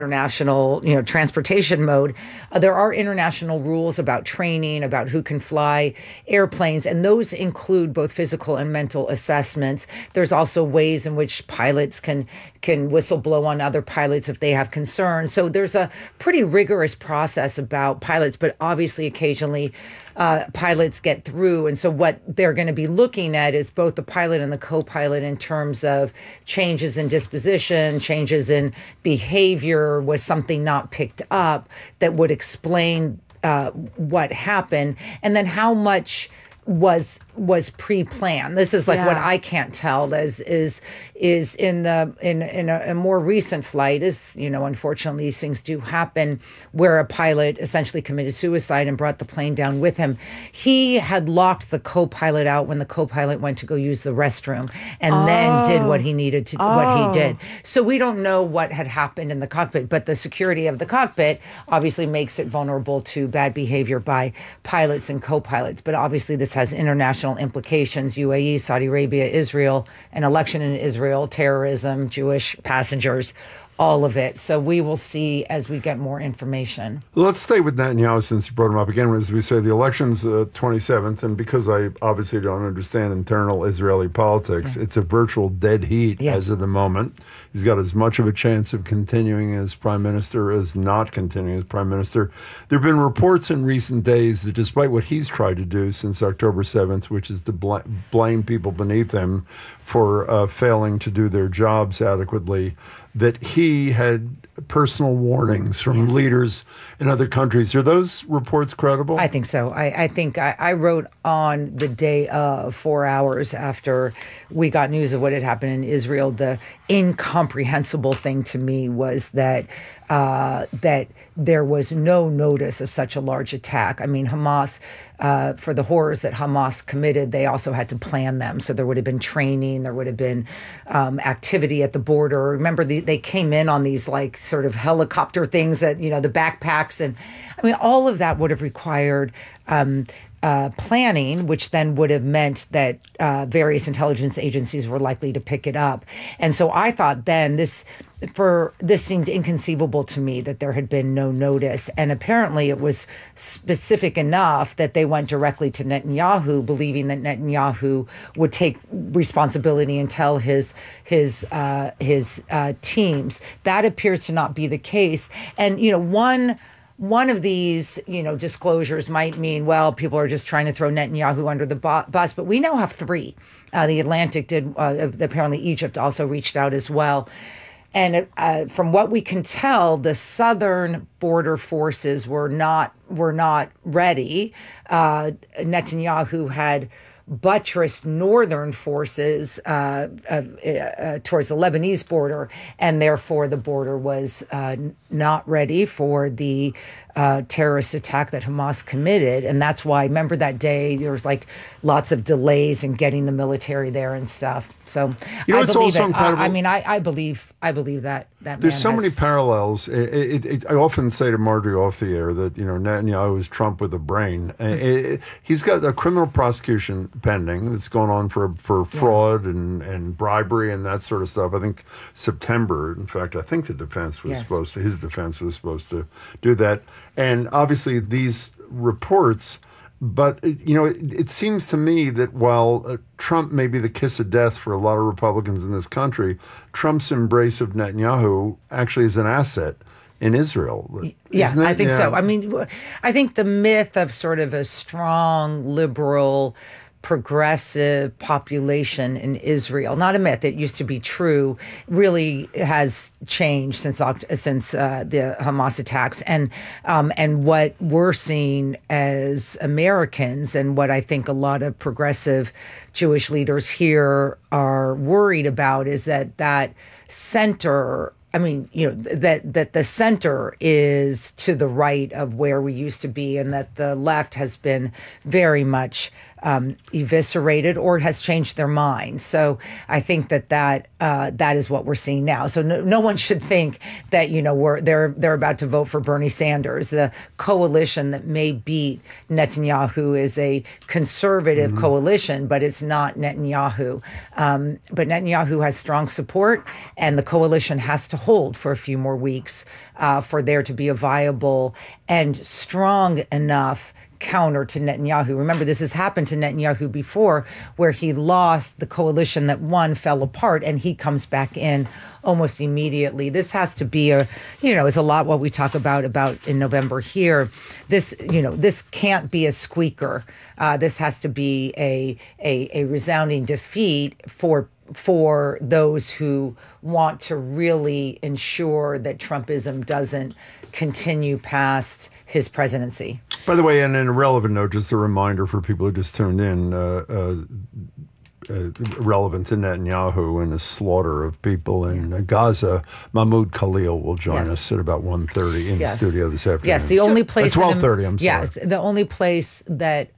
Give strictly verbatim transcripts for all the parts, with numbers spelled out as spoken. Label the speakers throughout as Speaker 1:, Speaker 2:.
Speaker 1: international, you know, transportation mode. Uh, there are international rules about training, about who can fly airplanes, and those include both physical and mental assessments. There's also ways in which pilots can can whistleblow on other pilots if they have concerns. So there's a pretty rigorous process about pilots, but obviously occasionally uh, pilots get through. And so what they're going to be looking at is both the pilot and the co-pilot in terms of changes in disposition, changes in behavior. Was something not picked up that would explain uh, what happened, and then how much was was pre-planned. This is like
Speaker 2: yeah.
Speaker 1: what I can't tell is is is in the in in a, a more recent flight, is, you know, unfortunately these things do happen, where a pilot essentially committed suicide and brought the plane down with him. He had locked the co-pilot out when the co-pilot went to go use the restroom, and
Speaker 2: oh.
Speaker 1: then did what he needed to
Speaker 2: oh.
Speaker 1: what he did. So we don't know what had happened in the cockpit, but the security of the cockpit obviously makes it vulnerable to bad behavior by pilots and co-pilots. But obviously this has international implications: U A E, Saudi Arabia, Israel, an election in Israel, terrorism, Jewish passengers, all of it. So we will see as we get more information.
Speaker 3: Let's stay with Netanyahu since you brought him up again. As we say, the election's the twenty-seventh, and because I obviously don't understand internal Israeli politics, yeah. it's a virtual dead heat yeah. as of the moment. He's got as much of a chance of continuing as prime minister as not continuing as prime minister. There have been reports in recent days that despite what he's tried to do since October seventh, which is to bl- blame people beneath him for uh, failing to do their jobs adequately, that he had personal warnings from yes. leaders in other countries. Are those reports credible?
Speaker 1: I think so. I, I think I, I wrote on the day of, four hours after we got news of what had happened in Israel, the incomprehensible thing to me was that uh, that there was no notice of such a large attack. I mean, Hamas, uh, for the horrors that Hamas committed, they also had to plan them. So there would have been training, there would have been um, activity at the border. Remember, the, they came in on these like sort of helicopter things that, you know, the backpacks. And I mean, all of that would have required um, uh, planning, which then would have meant that uh, various intelligence agencies were likely to pick it up. And so I thought then this, for this seemed inconceivable to me that there had been no notice. And apparently it was specific enough that they went directly to Netanyahu, believing that Netanyahu would take responsibility and tell his his uh, his uh, teams. That appears to not be the case. And, you know, one One of these, you know, disclosures might mean, well, people are just trying to throw Netanyahu under the bu- bus, but we now have three. Uh, the Atlantic did, uh, apparently Egypt also reached out as well. And uh, from what we can tell, the southern border forces were not were not ready. Uh, Netanyahu had buttressed northern forces uh, uh, uh, towards the Lebanese border, and therefore the border was uh, not ready for the uh, terrorist attack that Hamas committed. And that's why, remember that day, there was like lots of delays in getting the military there and stuff. So
Speaker 3: you know,
Speaker 1: I
Speaker 3: it's
Speaker 1: believe
Speaker 3: also
Speaker 1: it.
Speaker 3: incredible.
Speaker 1: I, I mean, I, I believe I believe that that
Speaker 3: There's
Speaker 1: man
Speaker 3: so
Speaker 1: has,
Speaker 3: many parallels. It, it, it, I often say to Marjorie off the air that, you know, Netanyahu is Trump with a brain. It, it, he's got a criminal prosecution pending that's going on for for fraud yeah. and, and bribery and that sort of stuff. I think September, in fact, I think the defense was yes. supposed to, his defense was supposed to do that. And obviously these reports, but, you know, it, it seems to me that while uh, Trump may be the kiss of death for a lot of Republicans in this country, Trump's embrace of Netanyahu actually is an asset in Israel.
Speaker 1: Yeah, I think
Speaker 3: yeah.
Speaker 1: so. I mean, I think the myth of sort of a strong, liberal, progressive population in Israel, not a myth, it used to be true, really has changed since since uh, the Hamas attacks. And um, and what we're seeing as Americans, and what I think a lot of progressive Jewish leaders here are worried about, is that that center, I mean, you know, that that the center is to the right of where we used to be, and that the left has been very much um, eviscerated or has changed their mind. So I think that that uh, that is what we're seeing now. So no, no one should think that, you know, we're they're they're about to vote for Bernie Sanders. The coalition that may beat Netanyahu is a conservative mm-hmm. coalition, but it's not Netanyahu. Um, but Netanyahu has strong support, and the coalition has to hold for a few more weeks uh, for there to be a viable and strong enough counter to Netanyahu. Remember, this has happened to Netanyahu before, where he lost, the coalition that won fell apart, and he comes back in almost immediately. This has to be a, you know, is a lot what we talk about about in November here. This, you know, this can't be a squeaker. Uh, this has to be a, a a resounding defeat for for those who want to really ensure that Trumpism doesn't continue past his presidency.
Speaker 3: By the way, and an irrelevant note, just a reminder for people who just tuned in, uh, uh, uh, relevant to Netanyahu and the slaughter of people in uh, Gaza, Mahmoud Khalil will join yes. us at about one thirty in yes. the studio this afternoon.
Speaker 1: Yes, the only place...
Speaker 3: At twelve thirty, I'm sorry.
Speaker 1: Yes, the only place that...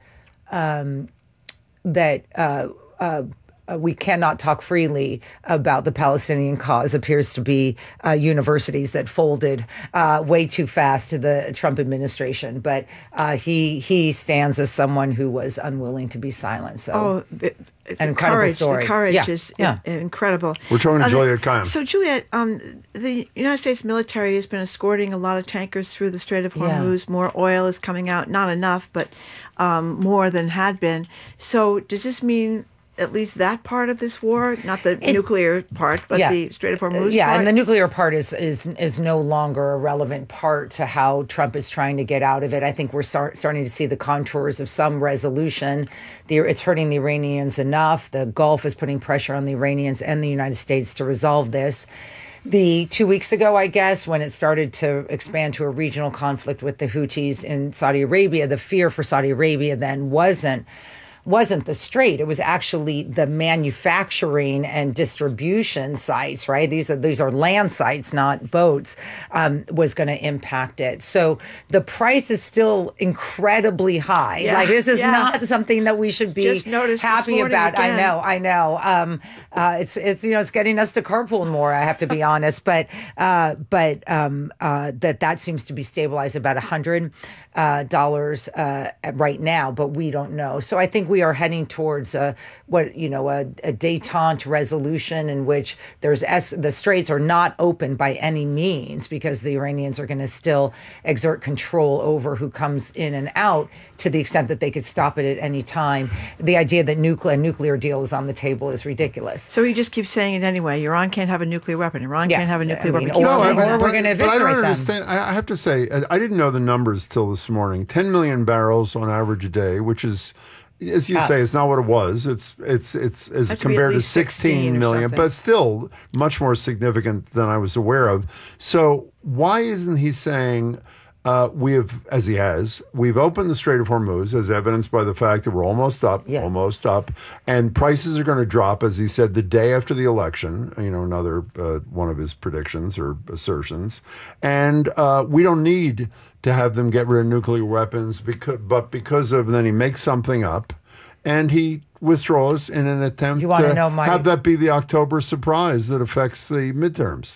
Speaker 1: Um, that... Uh, uh, Uh, we cannot talk freely about the Palestinian cause appears to be uh, universities that folded uh, way too fast to the Trump administration. But uh, he he stands as someone who was unwilling to be silent. So,
Speaker 2: oh, the,
Speaker 1: an incredible
Speaker 2: courage,
Speaker 1: story.
Speaker 2: The courage
Speaker 1: yeah.
Speaker 2: is
Speaker 1: yeah.
Speaker 2: in, incredible.
Speaker 3: We're talking to
Speaker 2: uh,
Speaker 3: Juliette Kayyem.
Speaker 2: So, Juliette, um, the United States military has been escorting a lot of tankers through the Strait of Hormuz. Yeah. More oil is coming out, not enough, but um, more than had been. So, does this mean at least that part of this war, not the it, nuclear part, but yeah. the Strait of Hormuz
Speaker 1: yeah,
Speaker 2: part?
Speaker 1: and the nuclear part is, is is no longer a relevant part to how Trump is trying to get out of it. I think we're start, starting to see the contours of some resolution. The, it's hurting the Iranians enough. The Gulf is putting pressure on the Iranians and the United States to resolve this. The two weeks ago, I guess, when it started to expand to a regional conflict with the Houthis in Saudi Arabia, the fear for Saudi Arabia then wasn't wasn't the strait. It was actually the manufacturing and distribution sites, right? These are these are land sites, not boats, um, was going to impact it. So the price is still incredibly high.
Speaker 2: Yeah,
Speaker 1: like this is
Speaker 2: yeah.
Speaker 1: not something that we should be happy about.
Speaker 2: Again.
Speaker 1: I know, I know. Um, uh, it's it's you know it's getting us to carpool more. I have to be honest, but uh, but um, uh, that that seems to be stabilized about a hundred uh, dollars uh, right now, but we don't know. So I think we are heading towards a, what, you know, a, a détente resolution in which there's es- the straits are not open by any means because the Iranians are going to still exert control over who comes in and out to the extent that they could stop it at any time. The idea that nuclear, a nuclear deal is on the table is ridiculous.
Speaker 2: So he just keeps saying it anyway. Iran can't have a nuclear weapon. Iran
Speaker 1: yeah.
Speaker 2: can't have a nuclear
Speaker 1: I mean,
Speaker 2: weapon.
Speaker 1: Or,
Speaker 2: or,
Speaker 1: or we're going to eviscerate
Speaker 3: but I don't
Speaker 1: them.
Speaker 3: Understand. I have to say, I didn't know the numbers till this morning. ten million barrels on average a day, which is, as you uh, say, it's not what it was. It's it's it's as compared to sixteen million, but still much more significant than I was aware of. So why isn't he saying uh, we have, as he has, we've opened the Strait of Hormuz, as evidenced by the fact that we're almost up, yeah. almost up, and prices are going to drop, as he said, the day after the election. You know, another uh, one of his predictions or assertions, and uh, we don't need to have them get rid of nuclear weapons, because, but because of, then he makes something up, and he withdraws in an attempt
Speaker 1: you want
Speaker 3: to
Speaker 1: to know my,
Speaker 3: have that be the October surprise that affects the midterms.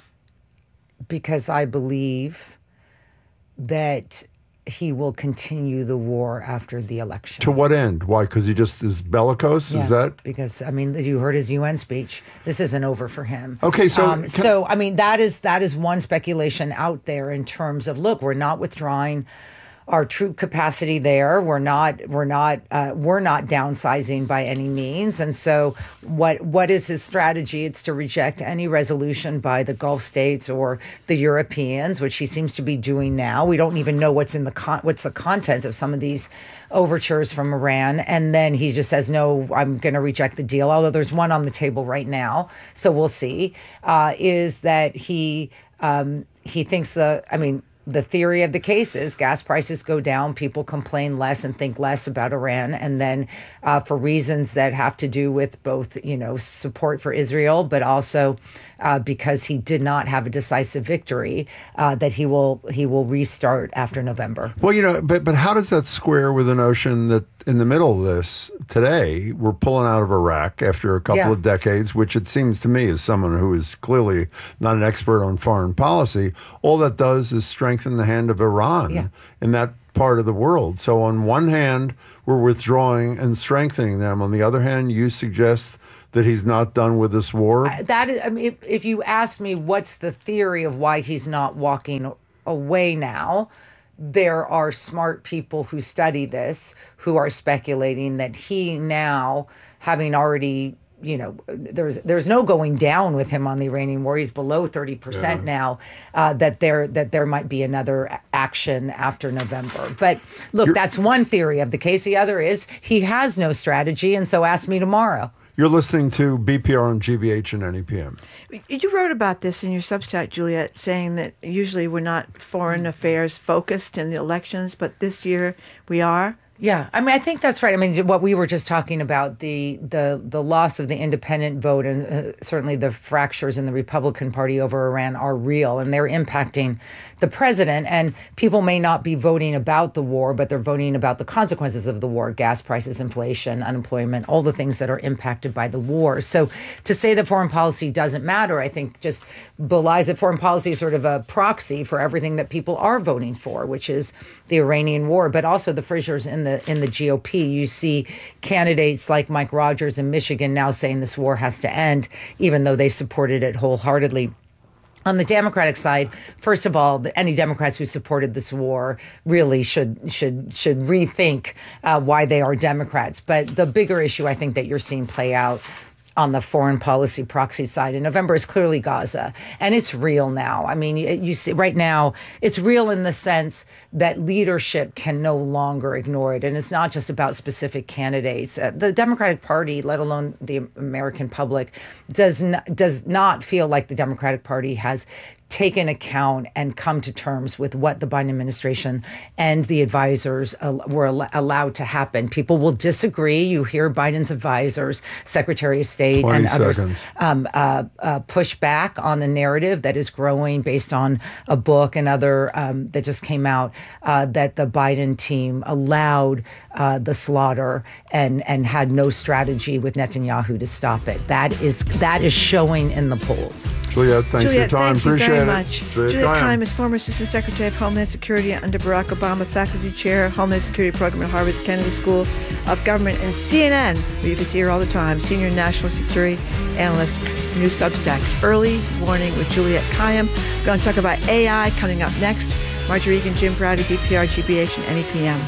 Speaker 1: Because I believe that he will continue the war after the election.
Speaker 3: To what end? Why? Because he just is bellicose?
Speaker 1: Yeah,
Speaker 3: is that?
Speaker 1: Because, I mean, you heard his U N speech. This isn't over for him.
Speaker 3: Okay, so...
Speaker 1: Um, so, I mean, that is that is one speculation out there in terms of, look, we're not withdrawing our troop capacity there. We're not we're not uh, we're not downsizing by any means. And so what what is his strategy? It's to reject any resolution by the Gulf states or the Europeans, which he seems to be doing now. We don't even know what's in the con- what's the content of some of these overtures from Iran. And then he just says, no, I'm going to reject the deal, although there's one on the table right now. So we'll see. Uh, is that he um, he thinks the I mean. the theory of the case is gas prices go down, people complain less and think less about Iran. And then uh, for reasons that have to do with both, you know, support for Israel, but also uh, because he did not have a decisive victory, uh, that he will he will restart after November.
Speaker 3: Well, you know, but but how does that square with the notion that in the middle of this today, we're pulling out of Iraq after a couple yeah. of decades, which it seems to me, as someone who is clearly not an expert on foreign policy, all that does is strengthen the hand of Iran yeah. in that part of the world. So on one hand, we're withdrawing and strengthening them. On the other hand, you suggest that he's not done with this war?
Speaker 1: Uh, that is, I mean, if, if you ask me what's the theory of why he's not walking away now, there are smart people who study this who are speculating that he now, having already, you know, there's there's no going down with him on the Iranian war. He's below thirty percent yeah. now. Uh, that there that there might be another action after November. But look, You're, that's one theory of the case. The other is he has no strategy, and so ask me tomorrow.
Speaker 3: You're listening to B P R on G B H and N E P M.
Speaker 2: You wrote about this in your Substack, Juliet, saying that usually we're not foreign affairs focused in the elections, but this year we are.
Speaker 1: Yeah, I mean, I think that's right. I mean, what we were just talking about, the the the loss of the independent vote and uh, certainly the fractures in the Republican Party over Iran are real, and they're impacting the president. And people may not be voting about the war, but they're voting about the consequences of the war: gas prices, inflation, unemployment, all the things that are impacted by the war. So to say that foreign policy doesn't matter, I think just belies that foreign policy is sort of a proxy for everything that people are voting for, which is the Iranian war, but also the fissures in the in the G O P. You see candidates like Mike Rogers in Michigan now saying this war has to end, even though they supported it wholeheartedly. On the Democratic side, first of all, any Democrats who supported this war really should should should rethink uh, why they are Democrats. But the bigger issue I think that you're seeing play out on the foreign policy proxy side in November is clearly Gaza. And it's real now. I mean, you, you see right now, it's real in the sense that leadership can no longer ignore it. And it's not just about specific candidates. Uh, the Democratic Party, let alone the American public, does not, does not feel like the Democratic Party has taken account and come to terms with what the Biden administration and the advisors uh, were al- allowed to happen. People will disagree. You hear Biden's advisors, Secretary of State and others um, uh, uh, push back on the narrative that is growing based on a book and other um, that just came out uh, that the Biden team allowed uh, the slaughter and and had no strategy with Netanyahu to stop it. That is that is showing in the polls.
Speaker 3: Juliet, thanks
Speaker 2: Juliet,
Speaker 3: for your time.
Speaker 2: Thank you
Speaker 3: Appreciate
Speaker 2: very
Speaker 3: it.
Speaker 2: Much.
Speaker 3: Juliet,
Speaker 2: Juliet Kayyem is former Assistant Secretary of Homeland Security under Barack Obama, Faculty Chair, Homeland Security Program at Harvard's Kennedy School of Government, and C N N, where you can see her all the time, Senior National Security Analyst, new Substack, Early Warning with Juliet Kayyem. We're going to talk about A I coming up next. Marjorie Egan, Jim Browdy, B P R, G B H, and N E P M.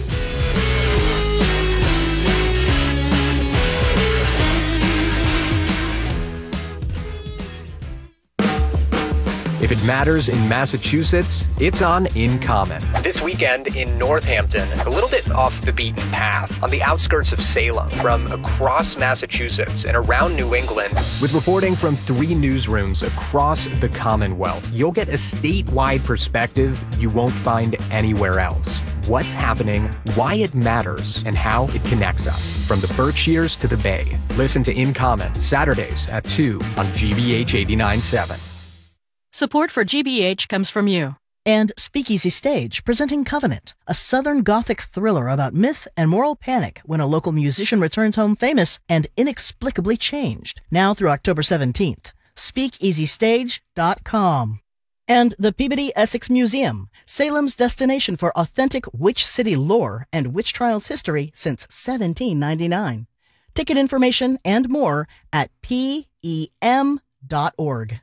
Speaker 4: If it matters in Massachusetts, it's on In Common. This weekend in Northampton, a little bit off the beaten path, on the outskirts of Salem, from across Massachusetts and around New England. With reporting from three newsrooms across the Commonwealth, you'll get a statewide perspective you won't find anywhere else. What's happening, why it matters, and how it connects us, from the Berkshires to the Bay. Listen to In Common, Saturdays at two on G B H eighty-nine point seven.
Speaker 5: Support for G B H comes from you.
Speaker 6: And Speakeasy Stage, presenting Covenant, a Southern Gothic thriller about myth and moral panic when a local musician returns home famous and inexplicably changed. Now through October seventeenth. speakeasy stage dot com. And the Peabody Essex Museum, Salem's destination for authentic witch city lore and witch trials history since seventeen ninety-nine. Ticket information and more at P E M dot org.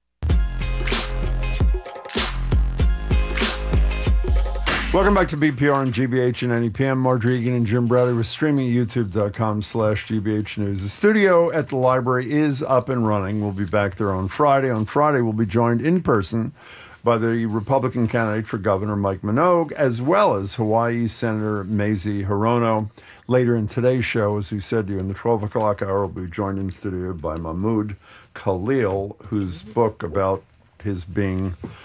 Speaker 3: Welcome back to B P R and G B H and N E P M. Marjorie Egan and Jim Browdy. We're streaming at youtube.com slash GBH News. The studio at the library is up and running. We'll be back there on Friday. On Friday, we'll be joined in person by the Republican candidate for governor, Mike Minogue, as well as Hawaii Senator Mazie Hirono. Later in today's show, as we said to you, in the twelve o'clock hour, we'll be joined in studio by Mahmoud Khalil, whose book about his being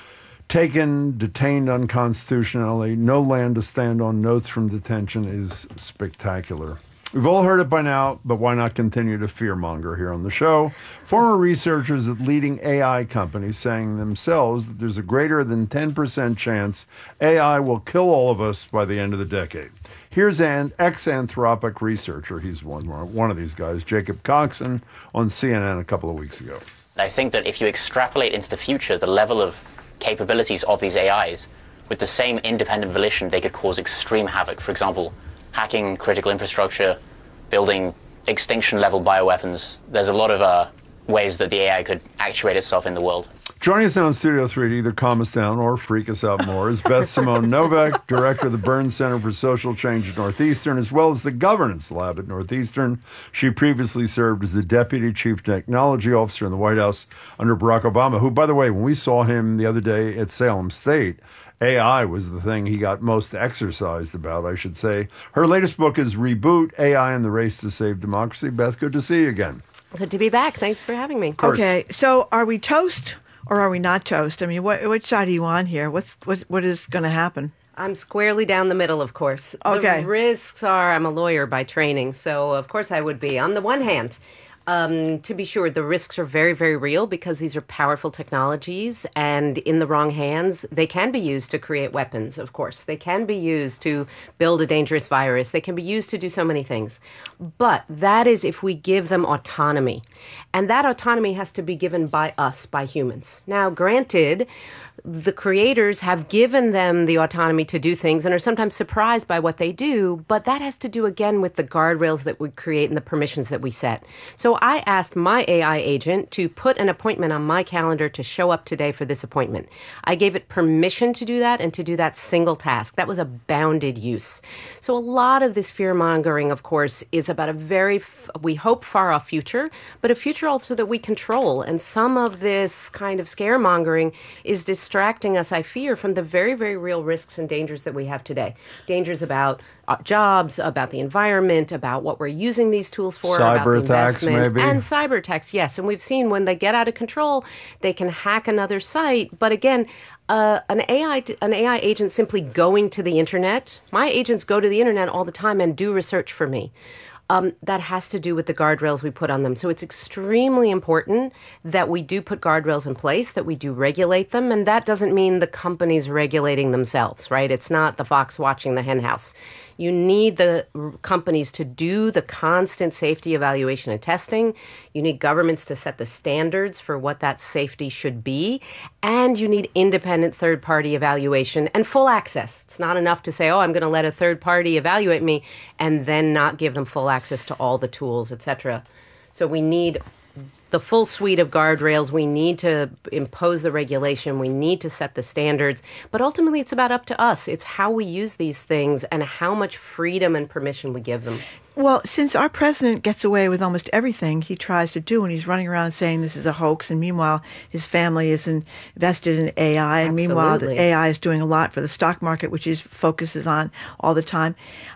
Speaker 3: taken, detained unconstitutionally, no land to stand on, notes from detention is spectacular. We've all heard it by now, but why not continue to fearmonger here on the show? Former researchers at leading A I companies saying themselves that there's a greater than ten percent chance A I will kill all of us by the end of the decade. Here's an ex-Anthropic researcher, he's one, one of these guys, Jacob Coxon, on C N N a couple of weeks ago.
Speaker 7: I think that if you extrapolate into the future the level of capabilities of these A Is, with the same independent volition, they could cause extreme havoc. For example, hacking critical infrastructure, building extinction-level bioweapons. There's a lot of uh, ways that the A I could actuate itself in the world.
Speaker 3: Joining us now in Studio three to either calm us down or freak us out more is Beth Simone Novak, director of the Burns Center for Social Change at Northeastern, as well as the Governance Lab at Northeastern. She previously served as the Deputy Chief Technology Officer in the White House under Barack Obama, who, by the way, when we saw him the other day at Salem State, A I was the thing he got most exercised about, I should say. Her latest book is Reboot, A I and the Race to Save Democracy. Beth, good to see you again.
Speaker 8: Good to be back. Thanks for having me.
Speaker 2: Okay, so are we toast or are we not toast? I mean, what, which side are you on here? What's, what's what is going to happen?
Speaker 8: I'm squarely down the middle, of course.
Speaker 2: Okay.
Speaker 8: The risks are, I'm a lawyer by training, so of course I would be. On the one hand, Um, to be sure, the risks are very, very real because these are powerful technologies, and in the wrong hands, they can be used to create weapons, of course. They can be used to build a dangerous virus. They can be used to do so many things. But that is if we give them autonomy. And that autonomy has to be given by us, by humans. Now, granted, the creators have given them the autonomy to do things and are sometimes surprised by what they do, but that has to do, again, with the guardrails that we create and the permissions that we set. So I asked my A I agent to put an appointment on my calendar to show up today for this appointment. I gave it permission to do that and to do that single task. That was a bounded use. So a lot of this fear-mongering, of course, is about a very, we hope, far-off future, but a future also that we control. And some of this kind of scaremongering is distracting us, I fear, from the very, very real risks and dangers that we have today. Dangers about uh, jobs, about the environment, about what we're using these tools for,
Speaker 3: cyber
Speaker 8: about the
Speaker 3: attacks,
Speaker 8: investment.
Speaker 3: maybe.
Speaker 8: And cyber attacks, yes. And we've seen when they get out of control, they can hack another site. But again, uh, an A I an A I agent simply going to the internet, my agents go to the internet all the time and do research for me. Um, that has to do with the guardrails we put on them. So it's extremely important that we do put guardrails in place, that we do regulate them. And that doesn't mean the companies regulating themselves, right? It's not the fox watching the hen house. You need the companies to do the constant safety evaluation and testing. You need governments to set the standards for what that safety should be. And you need independent third-party evaluation and full access. It's not enough to say, oh, I'm going to let a third party evaluate me and then not give them full access to all the tools, et cetera. So we need the full suite of guardrails. We need to impose the regulation. We need to set the standards. But ultimately, it's about up to us. It's how we use these things and how much freedom and permission we give them.
Speaker 2: Well, since our president gets away with almost everything he tries to do, and he's running around saying this is a hoax, and meanwhile his family is invested in A I, and
Speaker 8: Absolutely.
Speaker 2: meanwhile the A I is doing a lot for the stock market, which he focuses on all the time.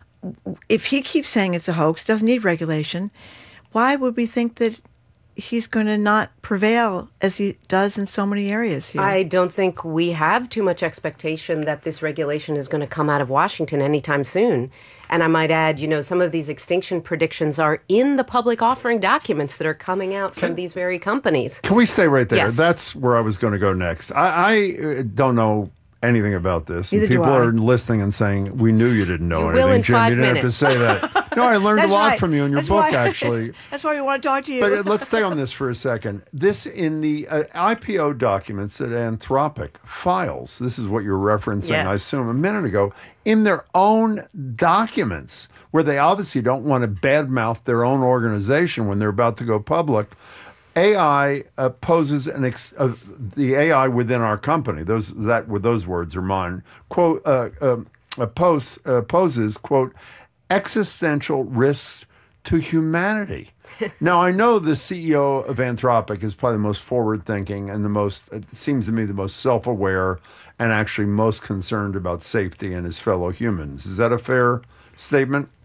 Speaker 2: If he keeps saying it's a hoax, doesn't need regulation, why would we think that he's going to not prevail as he does in so many areas here?
Speaker 8: I don't think we have too much expectation that this regulation is going to come out of Washington anytime soon. And I might add, you know, some of these extinction predictions are in the public offering documents that are coming out from these very companies.
Speaker 3: Can we stay right there?
Speaker 8: Yes.
Speaker 3: That's where I was going to go next. I, I don't know anything about this.
Speaker 2: Neither
Speaker 3: and people
Speaker 2: do I.
Speaker 3: are listening and saying, we knew you didn't know
Speaker 8: You
Speaker 3: anything,
Speaker 8: will in
Speaker 3: Jim.
Speaker 8: five
Speaker 3: You didn't
Speaker 8: minutes.
Speaker 3: have to say that. No, I learned a
Speaker 2: That's
Speaker 3: lot
Speaker 2: right.
Speaker 3: from you in your
Speaker 2: That's
Speaker 3: book,
Speaker 2: why-
Speaker 3: actually.
Speaker 2: That's why we want to talk to you.
Speaker 3: But uh, let's stay on this for a second. This, in the uh, I P O documents that Anthropic files, this is what you're referencing,
Speaker 8: Yes.
Speaker 3: I assume, a minute ago, in their own documents, where they obviously don't want to badmouth their own organization when they're about to go public. A I uh, poses an ex- uh, the A I within our company. Those that were those words are mine. Quote uh, uh, uh, pose, uh, poses quote existential risks to humanity. Now I know the C E O of Anthropic is probably the most forward-thinking and the most, it seems to me, the most self-aware and actually most concerned about safety and his fellow humans. Is that a fair statement?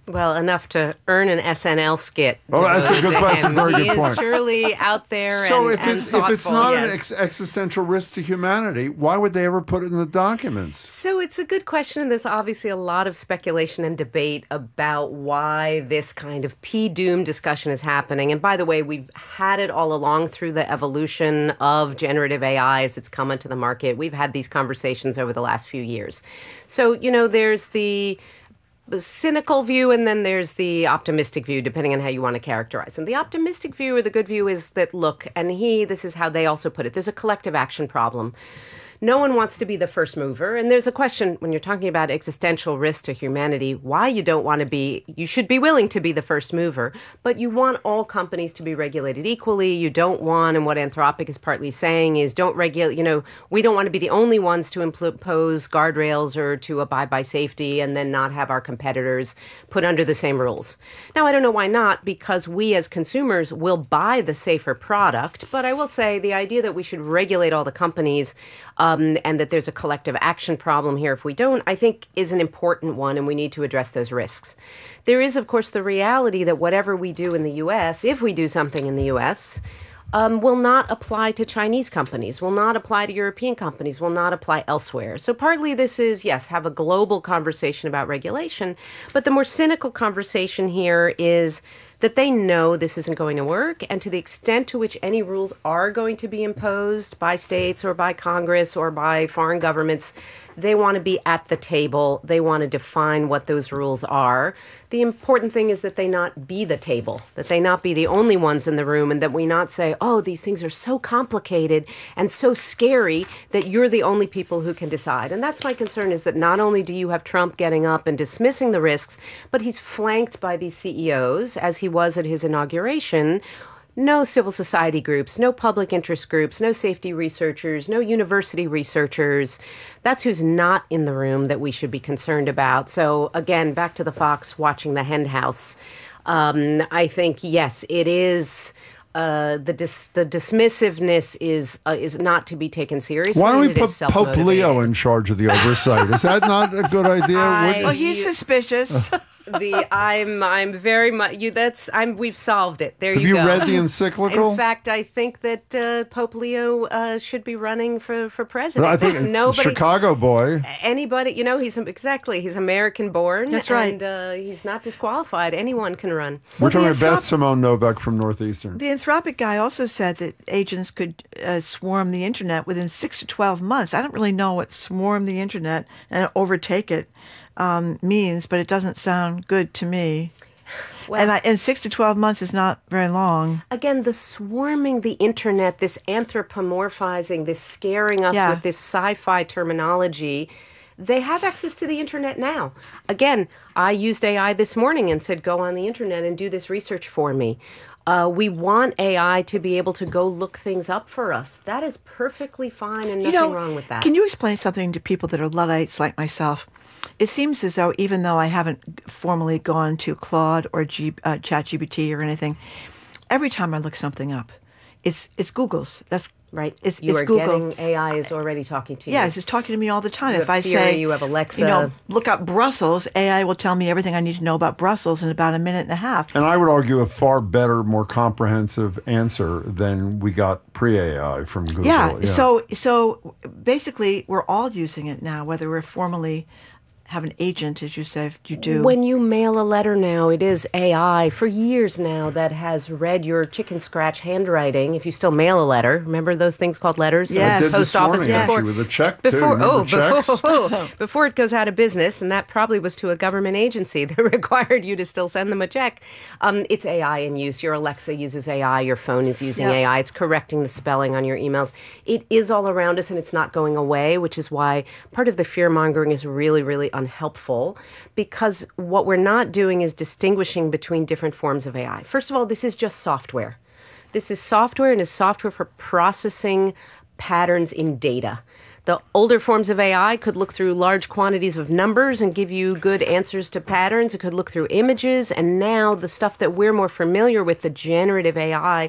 Speaker 8: Well, enough to earn an S N L skit.
Speaker 3: Oh, that's a good. That's a very
Speaker 8: he
Speaker 3: good point.
Speaker 8: He is surely out there.
Speaker 3: So
Speaker 8: and,
Speaker 3: if,
Speaker 8: and
Speaker 3: it,
Speaker 8: thoughtful,
Speaker 3: if it's not
Speaker 8: yes.
Speaker 3: an ex- existential risk to humanity, why would they ever put it in the documents?
Speaker 8: So it's a good question. There's obviously a lot of speculation and debate about why this kind of P-doom discussion is happening. And by the way, we've had it all along through the evolution of generative A I as it's come into the market. We've had these conversations over the last few years. So, you know, there's the the cynical view, and then there's the optimistic view, depending on how you want to characterize them. The optimistic view or the good view is that, look, and he, this is how they also put it, there's a collective action problem. No one wants to be the first mover. And there's a question when you're talking about existential risk to humanity, why you don't want to be, you should be willing to be the first mover, but you want all companies to be regulated equally. You don't want, and what Anthropic is partly saying is don't regulate, you know, we don't want to be the only ones to impose guardrails or to abide by safety and then not have our competitors put under the same rules. Now, I don't know why not, because we as consumers will buy the safer product, but I will say the idea that we should regulate all the companies Um, and that there's a collective action problem here if we don't, I think is an important one, and we need to address those risks. There is, of course, the reality that whatever we do in the U S, if we do something in the U S, um, will not apply to Chinese companies, will not apply to European companies, will not apply elsewhere. So partly this is, yes, have a global conversation about regulation, but the more cynical conversation here is that they know this isn't going to work, and to the extent to which any rules are going to be imposed by states or by Congress or by foreign governments, they want to be at the table. They want to define what those rules are. The important thing is that they not be the table, that they not be the only ones in the room, and that we not say, oh, these things are so complicated and so scary that you're the only people who can decide. And that's my concern, is that not only do you have Trump getting up and dismissing the risks, but he's flanked by these C E Os, as he was at his inauguration. No civil society groups, no public interest groups, no safety researchers, no university researchers. That's who's not in the room that we should be concerned about. So again, back to the fox watching the hen house. Um, I think, yes, it is... Uh, the dis- the dismissiveness is uh, is not to be taken seriously.
Speaker 3: Why don't we
Speaker 8: It
Speaker 3: put
Speaker 8: is
Speaker 3: Pope Leo in charge of the oversight? Is that not a good idea?
Speaker 8: I-
Speaker 2: Well, he's suspicious.
Speaker 8: the I'm I'm very much you. That's I'm. We've solved it. There
Speaker 3: Have
Speaker 8: you
Speaker 3: you
Speaker 8: go.
Speaker 3: read the encyclical?
Speaker 8: In fact, I think that uh, Pope Leo uh, should be running for for president.
Speaker 3: I think
Speaker 8: There's nobody,
Speaker 3: Chicago boy.
Speaker 8: anybody. You know, he's exactly. He's American born.
Speaker 2: That's right.
Speaker 8: And uh, he's not disqualified. Anyone can run.
Speaker 3: We're talking
Speaker 2: the
Speaker 3: about Beth
Speaker 2: Anthrop-
Speaker 3: Simone Novak from Northeastern.
Speaker 2: The Anthropic guy also said that agents could uh, swarm the internet within six to twelve months. I don't really know what swarm the internet and overtake it um, means, but it doesn't sound good to me.
Speaker 8: Well,
Speaker 2: and, I, and six to twelve months is not very long.
Speaker 8: Again, the swarming the internet, this anthropomorphizing, this scaring us
Speaker 2: Yeah.
Speaker 8: with this sci-fi terminology, they have access to the internet now. Again, I used A I this morning and said, go on the internet and do this research for me. Uh, we want A I to be able to go look things up for us. That is perfectly fine and nothing
Speaker 2: you know,
Speaker 8: wrong with that.
Speaker 2: Can you explain something to people that are Luddites like myself? It seems as though even though I haven't formally gone to Claude or G, uh, ChatGPT or anything, every time I look something up, it's it's Google's. That's
Speaker 8: right.
Speaker 2: It's,
Speaker 8: you
Speaker 2: it's
Speaker 8: are
Speaker 2: Google.
Speaker 8: getting A I is already talking to you.
Speaker 2: Yeah, it's just talking to me all the time.
Speaker 8: You
Speaker 2: if
Speaker 8: have
Speaker 2: I
Speaker 8: Siri,
Speaker 2: say,
Speaker 8: you have Alexa.
Speaker 2: you know, look up Brussels, A I will tell me everything I need to know about Brussels in about a minute and a half.
Speaker 3: And I would argue a far better, more comprehensive answer than we got pre-A I from Google.
Speaker 2: Yeah, so so basically we're all using it now, whether we're formally have an agent, as you said, you do.
Speaker 8: When you mail a letter now, it is A I for years now that has read your chicken scratch handwriting. If you still mail a letter, remember those things called letters?
Speaker 2: Yes.
Speaker 3: I did
Speaker 8: Post
Speaker 3: this
Speaker 8: office
Speaker 3: morning,
Speaker 8: before,
Speaker 3: actually, with a check,
Speaker 8: before,
Speaker 3: too.
Speaker 8: oh,
Speaker 3: Remember
Speaker 8: before,
Speaker 3: checks?
Speaker 8: before it goes out of business, and that probably was to a government agency that required you to still send them a check. Um, it's A I in use. Your Alexa uses A I. Your phone is using
Speaker 2: Yep.
Speaker 8: A I. It's correcting the spelling on your emails. It is all around us, and it's not going away, which is why part of the fear-mongering is really, really unhelpful. Because what we're not doing is distinguishing between different forms of A I. First of all, this is just software. This is software, and is software for processing patterns in data. The older forms of A I could look through large quantities of numbers and give you good answers to patterns. It could look through images. And now the stuff that we're more familiar with, the generative A I,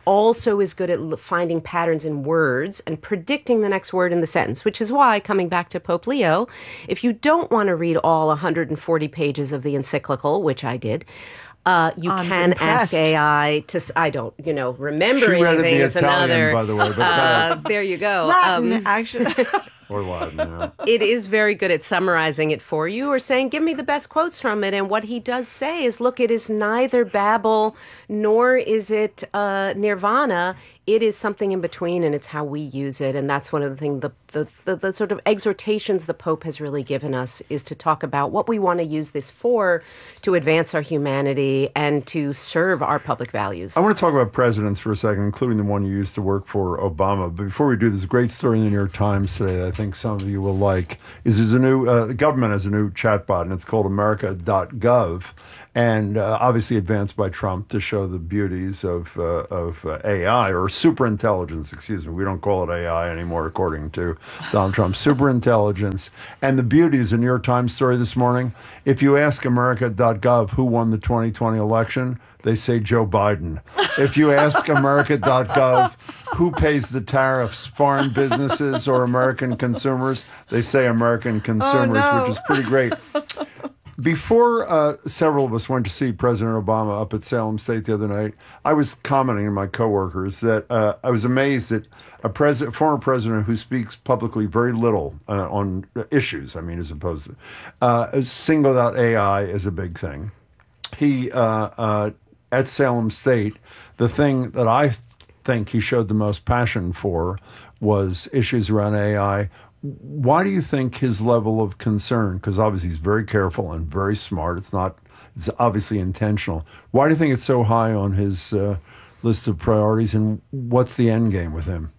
Speaker 8: also is good at l- finding patterns in words and predicting the next word in the sentence, which is why, coming back to Pope Leo, if you don't want to read all one hundred forty pages of the encyclical, which I did, Uh, you
Speaker 2: I'm
Speaker 8: can
Speaker 2: impressed.
Speaker 8: ask A I to, s- I don't, you know, remember
Speaker 3: She read it
Speaker 8: anything
Speaker 3: the
Speaker 8: is
Speaker 3: Italian,
Speaker 8: another.
Speaker 3: by the way, but
Speaker 8: uh, there you go.
Speaker 2: Latin,
Speaker 8: Um,
Speaker 2: actually.
Speaker 3: or Latin. Yeah.
Speaker 8: it is very good at summarizing it for you or saying, give me the best quotes from it. And what he does say is, look, it is neither Babel nor is it uh, Nirvana. It is something in between, and it's how we use it. And that's one of the things, the, the, the, the sort of exhortations the Pope has really given us, is to talk about what we want to use this for, to advance our humanity and to serve our public values.
Speaker 3: I want to talk about presidents for a second, including the one you used to work for, Obama. But before we do, there's a great story in the New York Times today that I think some of you will like. Is there's a new, uh, the government has a new chatbot, and it's called America dot gov. And uh, obviously advanced by Trump to show the beauties of uh, of uh, A I, or superintelligence, excuse me. We don't call it A I anymore, according to Donald Trump. Superintelligence. And the beauties, a New York Times story this morning. If you ask America dot gov who won the twenty twenty election, they say Joe Biden. If you ask America dot gov who pays the tariffs, foreign businesses or American consumers, they say American consumers,
Speaker 2: no.
Speaker 3: which is pretty great. Before uh, several of us went to see President Obama up at Salem State the other night, I was commenting to my coworkers that uh, I was amazed that a president, former president who speaks publicly very little uh, on issues, I mean, as opposed to, uh, singled out A I as a big thing. He, uh, uh, at Salem State, the thing that I think he showed the most passion for was issues around A I. Why do you think his level of concern, because obviously he's very careful and very smart, it's not, it's obviously intentional. Why do you think it's so high on his uh, list of priorities, and what's the end game with him?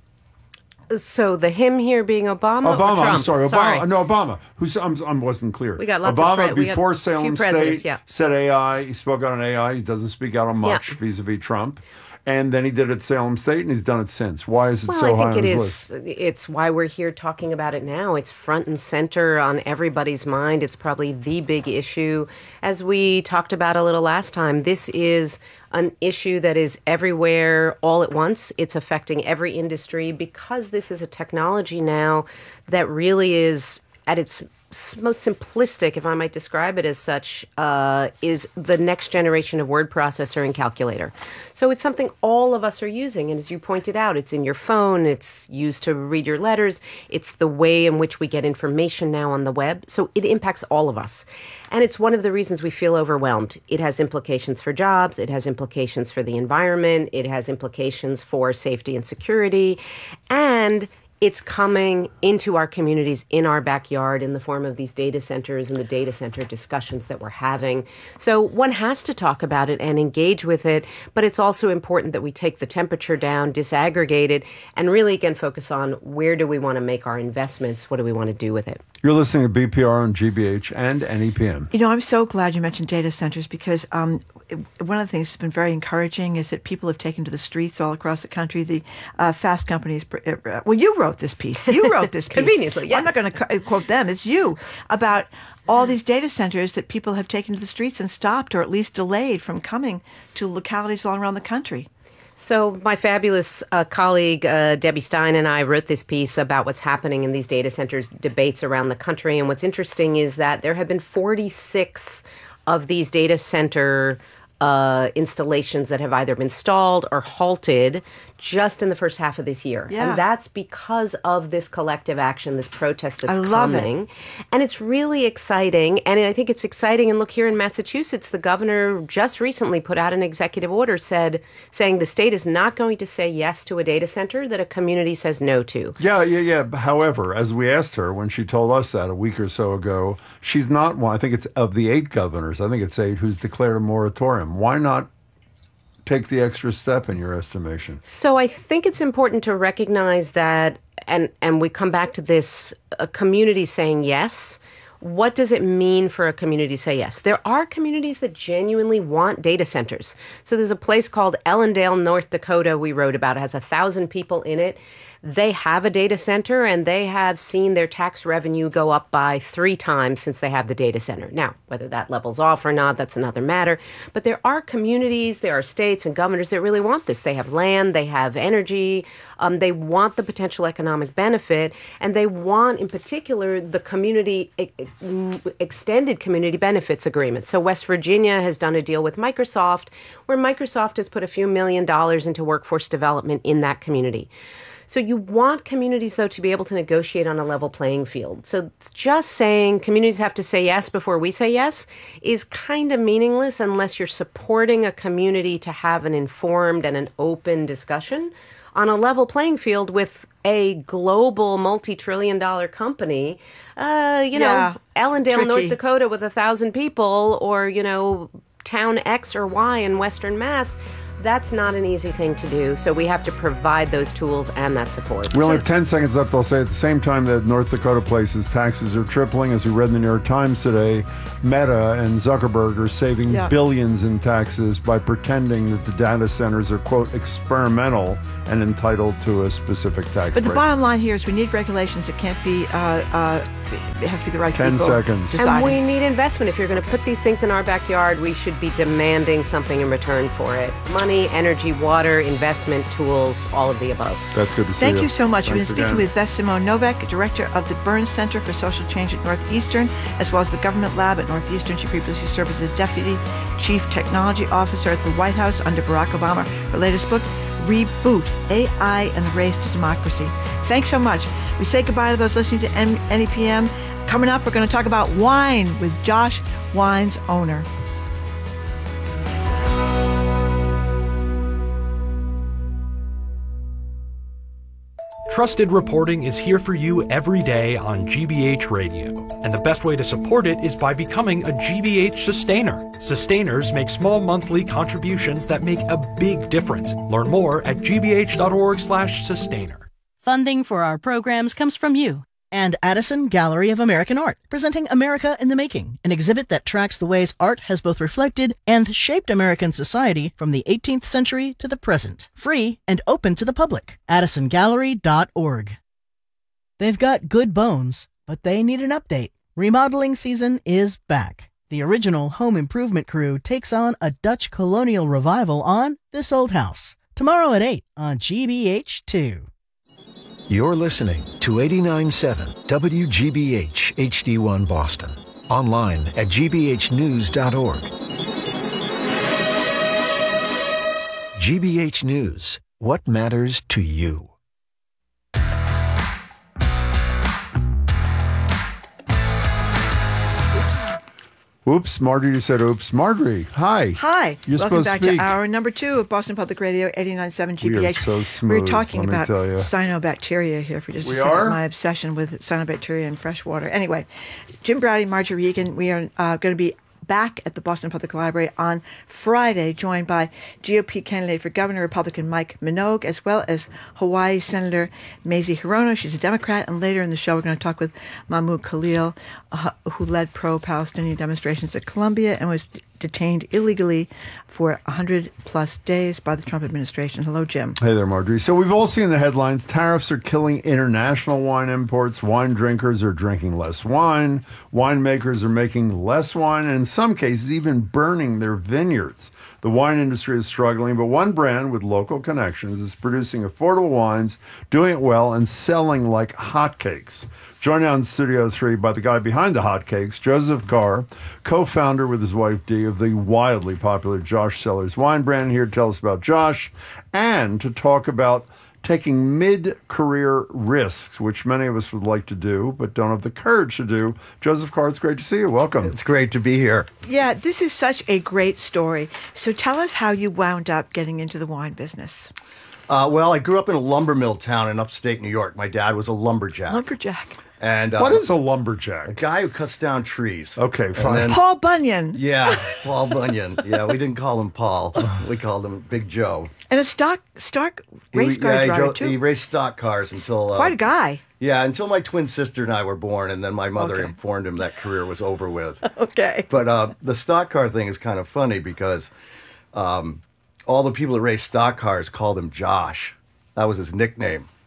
Speaker 8: So the him here being Obama or
Speaker 3: Obama,
Speaker 8: Trump?
Speaker 3: I'm sorry, Obama.
Speaker 8: Sorry.
Speaker 3: No, Obama. Who's I wasn't clear.
Speaker 8: We got lots of
Speaker 3: Obama
Speaker 8: pre- we got
Speaker 3: before
Speaker 8: a
Speaker 3: Salem
Speaker 8: few presidents,
Speaker 3: State
Speaker 8: yeah.
Speaker 3: said A I. He spoke out on A I. He doesn't speak out on much
Speaker 8: Yeah.
Speaker 3: vis-a-vis Trump. And then he did it at Salem State, and he's done it since. Why is it
Speaker 8: Well,
Speaker 3: so
Speaker 8: I
Speaker 3: high
Speaker 8: think
Speaker 3: on
Speaker 8: it
Speaker 3: his
Speaker 8: is.
Speaker 3: list?
Speaker 8: It's why we're here talking about it now. It's front and center on everybody's mind. It's probably the big issue. As we talked about a little last time, this is an issue that is everywhere all at once. It's affecting every industry because this is a technology now that really is at its most simplistic, if I might describe it as such, uh, is the next generation of word processor and calculator. So it's something all of us are using. And as you pointed out, it's in your phone. It's used to read your letters. It's the way in which we get information now on the web. So it impacts all of us. And it's one of the reasons we feel overwhelmed. It has implications for jobs. It has implications for the environment. It has implications for safety and security. And it's coming into our communities in our backyard in the form of these data centers and the data center discussions that we're having. So one has to talk about it and engage with it, but it's also important that we take the temperature down, disaggregate it, and really, again, focus on where do we want to make our investments? What do we want to do with it?
Speaker 3: You're listening to B P R on G B H and N E P M.
Speaker 2: You know, I'm so glad you mentioned data centers because um, it, one of the things that's been very encouraging is that people have taken to the streets all across the country. The uh, Fast companies, uh, well, you wrote this piece. You wrote this piece.
Speaker 8: Conveniently, yes.
Speaker 2: I'm not going to quote them. It's you about all these data centers that people have taken to the streets and stopped or at least delayed from coming to localities all around the country.
Speaker 8: So my fabulous uh, colleague, uh, Debbie Stein, and I wrote this piece about what's happening in these data centers debates around the country. And what's interesting is that there have been forty-six of these data center uh, installations that have either been stalled or halted just in the first half of this year.
Speaker 2: Yeah.
Speaker 8: And that's because of this collective action, this protest that's
Speaker 2: I love
Speaker 8: coming.
Speaker 2: it.
Speaker 8: And it's really exciting. And I think it's exciting. And look, here in Massachusetts, the governor just recently put out an executive order said, saying the state is not going to say yes to a data center that a community says no to.
Speaker 3: Yeah, yeah, yeah. However, as we asked her when she told us that a week or so ago, she's not one. I think it's of the eight governors, I think it's eight, who's declared a moratorium. Why not take the extra step in your estimation?
Speaker 8: So I think it's important to recognize that, and, and we come back to this, a community saying yes. What does it mean for a community to say yes? There are communities that genuinely want data centers. So there's a place called Ellendale, North Dakota, we wrote about. It has a thousand people in it. They have a data center, and they have seen their tax revenue go up by three times since they have the data center. Now, whether that levels off or not, that's another matter. But there are communities, there are states and governors that really want this. They have land, they have energy, um, they want the potential economic benefit, and they want, in particular, the community, extended community benefits agreement. So West Virginia has done a deal with Microsoft, where Microsoft has put a few million dollars into workforce development in that community. So you want communities, though, to be able to negotiate on a level playing field. So just saying communities have to say yes before we say yes is kind of meaningless unless you're supporting a community to have an informed and an open discussion on a level playing field with a global multi-trillion dollar company, uh, you
Speaker 2: Yeah,
Speaker 8: know, Allendale,
Speaker 2: tricky.
Speaker 8: North Dakota with a thousand people, or, you know, town X or Y in Western Mass. That's not an easy thing to do, so we have to provide those tools and that support.
Speaker 3: We only have ten seconds left. I'll say at the same time that North Dakota places taxes are tripling, as we read in the New York Times today, Meta and Zuckerberg are saving
Speaker 2: Yeah.
Speaker 3: billions in taxes by pretending that the data centers are, quote, experimental and entitled to a specific tax
Speaker 2: But the
Speaker 3: break.
Speaker 2: bottom line here is we need regulations. It can't be, uh, uh, it has to be the right
Speaker 3: Ten
Speaker 2: people.
Speaker 3: seconds.
Speaker 8: And
Speaker 2: deciding.
Speaker 8: we need investment. If you're going to put these things in our backyard, we should be demanding something in return for it. Money, energy, water, investment, tools, all of the above.
Speaker 3: That's good to see
Speaker 2: Thank
Speaker 3: you.
Speaker 2: you so much. We've been
Speaker 3: Thanks
Speaker 2: speaking
Speaker 3: again.
Speaker 2: with Beth Simone Novak, director of the Burns Center for Social Change at Northeastern, as well as the Government Lab at Northeastern. She previously served as the Deputy Chief Technology Officer at the White House under Barack Obama. Her latest book, Reboot, A I and the Race to Democracy. Thanks so much. We say goodbye to those listening to N E P M. Coming up, we're going to talk about wine with Josh, Wine's owner.
Speaker 9: Trusted reporting is here for you every day on G B H Radio, and the best way to support it is by becoming a G B H sustainer. Sustainers make small monthly contributions that make a big difference. Learn more at gbh.org slash sustainer.
Speaker 5: Funding for our programs comes from you.
Speaker 6: And Addison Gallery of American Art, presenting America in the Making, an exhibit that tracks the ways art has both reflected and shaped American society from the eighteenth century to the present. Free and open to the public. addison gallery dot org. They've got good bones, but they need an update. Remodeling season is back. The original home improvement crew takes on a Dutch colonial revival on This Old House. Tomorrow at eight on G B H two.
Speaker 10: You're listening to eighty-nine point seven W G B H H D one Boston. Online at g b h news dot org. G B H News. What matters to you?
Speaker 3: Oops, Marjorie just said oops. Marjorie, hi.
Speaker 2: Hi.
Speaker 3: You're
Speaker 2: Welcome
Speaker 3: supposed
Speaker 2: back
Speaker 3: to speak.
Speaker 2: to hour number two of Boston Public Radio, eighty-nine point seven G B H.
Speaker 3: We are so smooth,
Speaker 2: We're talking
Speaker 3: let me
Speaker 2: about
Speaker 3: tell you.
Speaker 2: cyanobacteria here for just a
Speaker 3: We
Speaker 2: second.
Speaker 3: are?
Speaker 2: My obsession with cyanobacteria in fresh water. Anyway, Jim Browdy, Marjorie Egan, we are uh, going to be back at the Boston Public Library on Friday, joined by G O P candidate for governor, Republican Mike Minogue, as well as Hawaii Senator Mazie Hirono. She's a Democrat. And later in the show, we're going to talk with Mahmoud Khalil, uh, who led pro-Palestinian demonstrations at Columbia and was detained illegally for one hundred plus days by the Trump administration. Hello, Jim.
Speaker 3: Hey there, Marjorie. So we've all seen the headlines. Tariffs are killing international wine imports. Wine drinkers are drinking less wine. Winemakers are making less wine, and in some cases, even burning their vineyards. The wine industry is struggling, but one brand with local connections is producing affordable wines, doing it well, and selling like hotcakes. Joined now in Studio three by the guy behind the hotcakes, Joseph Carr, co-founder with his wife Dee of the wildly popular Josh Cellars wine brand, here to tell us about Josh and to talk about taking mid-career risks, which many of us would like to do, but don't have the courage to do. Joseph Carr, it's great to see you. Welcome.
Speaker 11: It's great to be here.
Speaker 2: Yeah, this is such a great story. So tell us how you wound up getting into the wine business.
Speaker 11: Uh, well, I grew up in a lumber mill town in upstate New York. My dad was a lumberjack.
Speaker 2: Lumberjack.
Speaker 11: And uh,
Speaker 3: what is a lumberjack?
Speaker 11: A guy who cuts down trees.
Speaker 3: Okay, fine.
Speaker 11: Then,
Speaker 2: Paul Bunyan.
Speaker 11: Yeah, Paul Bunyan. Yeah, we didn't call him Paul. We called him Big Joe.
Speaker 2: And a stock, stock race
Speaker 11: he,
Speaker 2: car
Speaker 11: yeah, he
Speaker 2: driver,
Speaker 11: drove,
Speaker 2: too.
Speaker 11: He raced stock cars until... Uh,
Speaker 2: Quite a guy.
Speaker 11: Yeah, until my twin sister and I were born, and then my mother
Speaker 2: Okay.
Speaker 11: informed him that career was over with.
Speaker 2: Okay.
Speaker 11: But uh, the stock car thing is kind of funny because um, all the people that race stock cars called him Josh. That was his nickname.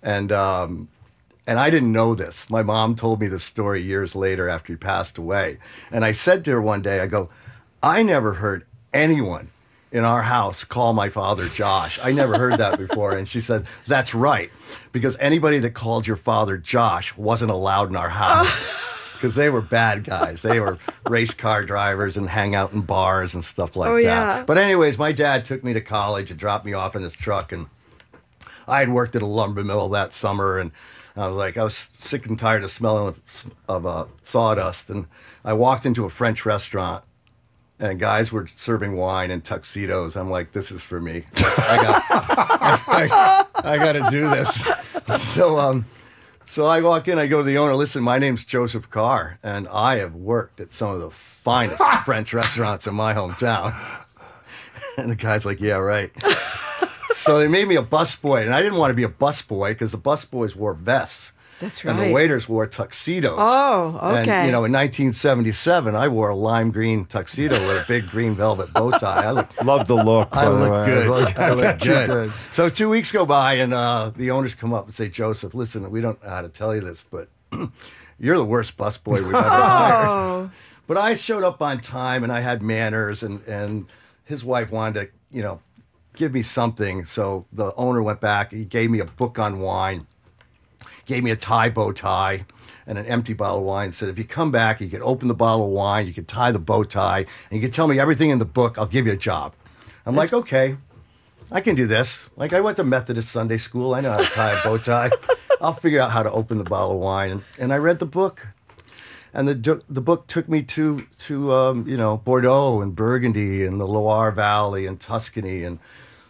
Speaker 11: And um, and I didn't know this. My mom told me this story years later after he passed away. And I said to her one day, I go, I never heard anyone in our house call my father Josh. I never heard that before. And she said, that's right. Because anybody that called your father Josh wasn't allowed in our house. Because they were bad guys. They were race car drivers and hang out in bars and stuff like
Speaker 2: oh,
Speaker 11: that.
Speaker 2: Yeah.
Speaker 11: But anyways, my dad took me to college and dropped me off in his truck. And I had worked at a lumber mill that summer. And I was like, I was sick and tired of smelling of, of uh, sawdust. And I walked into a French restaurant. And guys were serving wine in tuxedos. I'm like, this is for me. I got, I, I, I got to do this. So, um, so I walk in. I go to the owner. Listen, my name's Joseph Carr, and I have worked at some of the finest French restaurants in my hometown. And the guy's like, yeah, right. So they made me a busboy, and I didn't want to be a busboy because the busboys wore vests.
Speaker 2: That's right.
Speaker 11: And the waiters wore tuxedos.
Speaker 2: Oh, okay.
Speaker 11: And, you know, in nineteen seventy-seven, I wore a lime green tuxedo with a big green velvet bow tie. I look,
Speaker 3: Love the look.
Speaker 11: I look
Speaker 3: way.
Speaker 11: good.
Speaker 3: Like,
Speaker 11: I look good.
Speaker 3: good.
Speaker 11: So two weeks go by, and uh, the owners come up and say, Joseph, listen, we don't know how to tell you this, but you're the worst busboy we've ever hired.
Speaker 2: Oh.
Speaker 11: But I showed up on time, and I had manners, and, and his wife wanted to, you know, give me something. So the owner went back. He gave me a book on wine. Gave me a tie bow tie and an empty bottle of wine. Said, if you come back, you can open the bottle of wine, you can tie the bow tie, and you can tell me everything in the book. I'll give you a job. I'm That's like, okay, I can do this. Like, I went to Methodist Sunday school. I know how to tie a bow tie. I'll figure out how to open the bottle of wine. And, and I read the book. And the the book took me to, to um, you know, Bordeaux and Burgundy and the Loire Valley and Tuscany and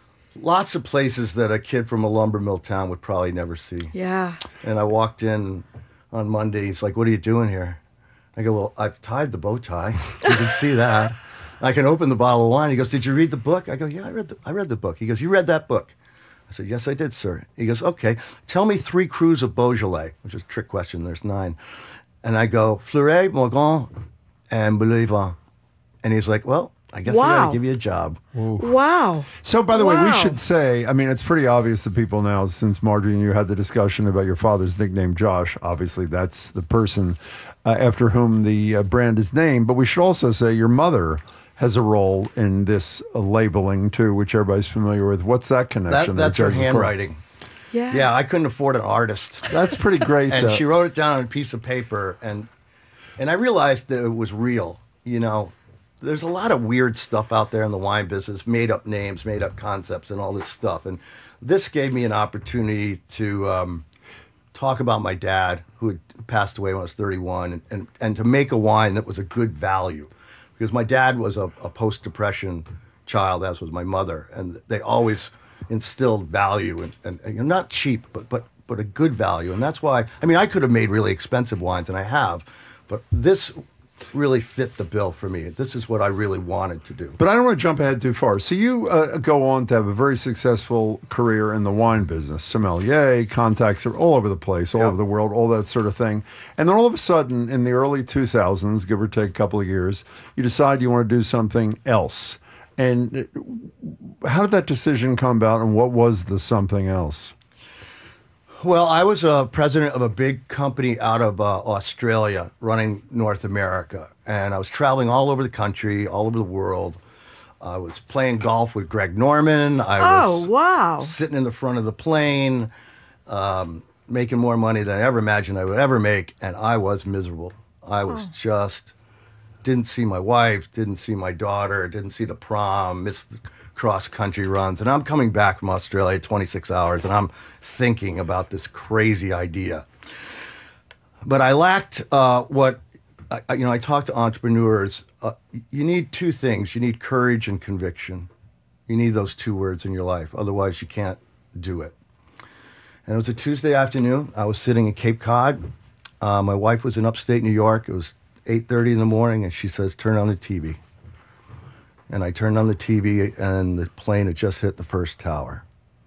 Speaker 11: lots of places that a kid from a lumber mill town would probably never see.
Speaker 2: Yeah.
Speaker 11: And I walked in on Monday. He's like, what are you doing here? I go, well, I've tied the bow tie. You can see that. I can open the bottle of wine. He goes, did you read the book? I go, yeah, I read the, I read the book. He goes, you read that book? I said, yes, I did, sir. He goes, okay, tell me three crus of Beaujolais, which is a trick question. There's nine. And I go, Fleuret, Morgon, and Boulevarde. And he's like, well, I guess wow. I got to give you a job.
Speaker 3: Ooh.
Speaker 2: Wow.
Speaker 3: So, by the
Speaker 2: wow.
Speaker 3: way, we should say, I mean, it's pretty obvious to people now, since Marjorie and you had the discussion about your father's nickname, Josh. Obviously, that's the person uh, after whom the uh, brand is named. But we should also say your mother has a role in this uh, labeling, too, which everybody's familiar with. What's that connection?
Speaker 11: That, that's her handwriting.
Speaker 2: Yeah.
Speaker 11: Yeah, I couldn't afford an artist.
Speaker 3: That's pretty great.
Speaker 11: And
Speaker 3: though.
Speaker 11: she wrote it down on a piece of paper, and and I realized that it was real, you know. There's a lot of weird stuff out there in the wine business, made up names, made up concepts, and all this stuff. And this gave me an opportunity to um, talk about my dad, who had passed away when I was thirty-one, and, and, and to make a wine that was a good value. Because my dad was a, a post-depression child, as was my mother, and they always instilled value, and, and, and not cheap, but, but, but a good value. And that's why, I mean, I could have made really expensive wines, and I have, but this really fit the bill for me. This is what I really wanted to do.
Speaker 3: But I don't want to jump ahead too far. So you uh, go on to have a very successful career in the wine business, sommelier, contacts are all over the place, all yep. over the world, all that sort of thing. And then all of a sudden, in the early two thousands, give or take a couple of years, you decide you want to do something else. And how did that decision come about, and what was the something else?
Speaker 11: Well, I was a president of a big company out of uh, Australia running North America, and I was traveling all over the country, all over the world. I was playing golf with Greg Norman. I was
Speaker 2: oh, wow.
Speaker 11: sitting in the front of the plane, um, making more money than I ever imagined I would ever make, and I was miserable. I was oh. just, didn't see my wife, didn't see my daughter, didn't see the prom, missed the cross-country runs. And I'm coming back from Australia twenty-six hours, and I'm thinking about this crazy idea. But I lacked uh, what, I, you know, I talk to entrepreneurs. Uh, you need two things. You need courage and conviction. You need those two words in your life. Otherwise, you can't do it. And it was a Tuesday afternoon. I was sitting in Cape Cod. Uh, my wife was in upstate New York. It was eight thirty in the morning, and she says, turn on the T V. And I turned on the T V, and the plane had just hit the first tower.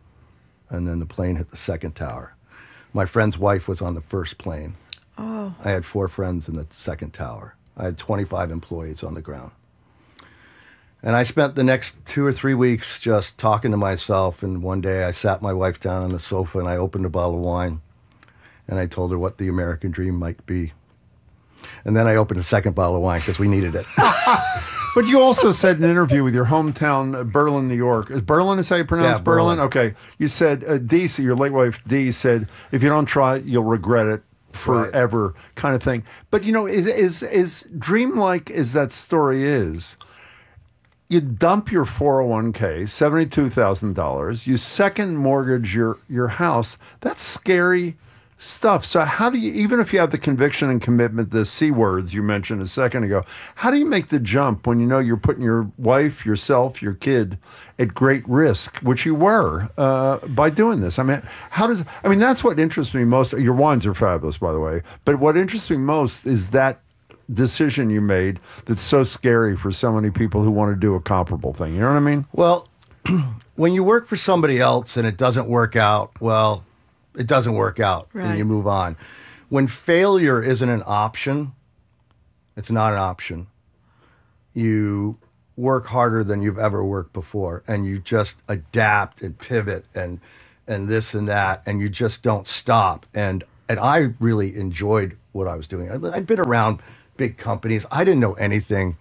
Speaker 11: And then the plane hit the second tower. My friend's wife was on the first plane.
Speaker 2: Oh.
Speaker 11: I had four friends in the second tower. I had twenty-five employees on the ground. And I spent the next two or three weeks just talking to myself. And one day I sat my wife down on the sofa and I opened a bottle of wine. And I told her what the American dream might be. And then I opened a second bottle of wine because we needed it.
Speaker 3: But you also said in an interview with your hometown, uh, Berlin, New York. Is Berlin is how you pronounce
Speaker 11: Yeah,
Speaker 3: Berlin?
Speaker 11: Berlin.
Speaker 3: Okay. You said, uh, Dee, so your late wife, Dee, said, if you don't try it, you'll regret it forever, right. kind of thing. But, you know, is, is, is dreamlike as that story is, you dump your four oh one k, seventy-two thousand dollars, you second mortgage your, your house. That's scary stuff. So how do you, even if you have the conviction and commitment, the C words you mentioned a second ago, how do you make the jump when you know you're putting your wife, yourself, your kid at great risk, which you were uh, by doing this? I mean, how does, I mean, that's what interests me most. Your wines are fabulous, by the way. But what interests me most is that decision you made that's so scary for so many people who want to do a comparable thing. You know what I mean?
Speaker 11: Well, when you work for somebody else and it doesn't work out, well, it doesn't work out,
Speaker 2: right.
Speaker 11: and you move on. When failure isn't an option, it's not an option. You work harder than you've ever worked before, and you just adapt and pivot and and this and that, and you just don't stop. And and I really enjoyed what I was doing. I'd been around big companies. I didn't know anything.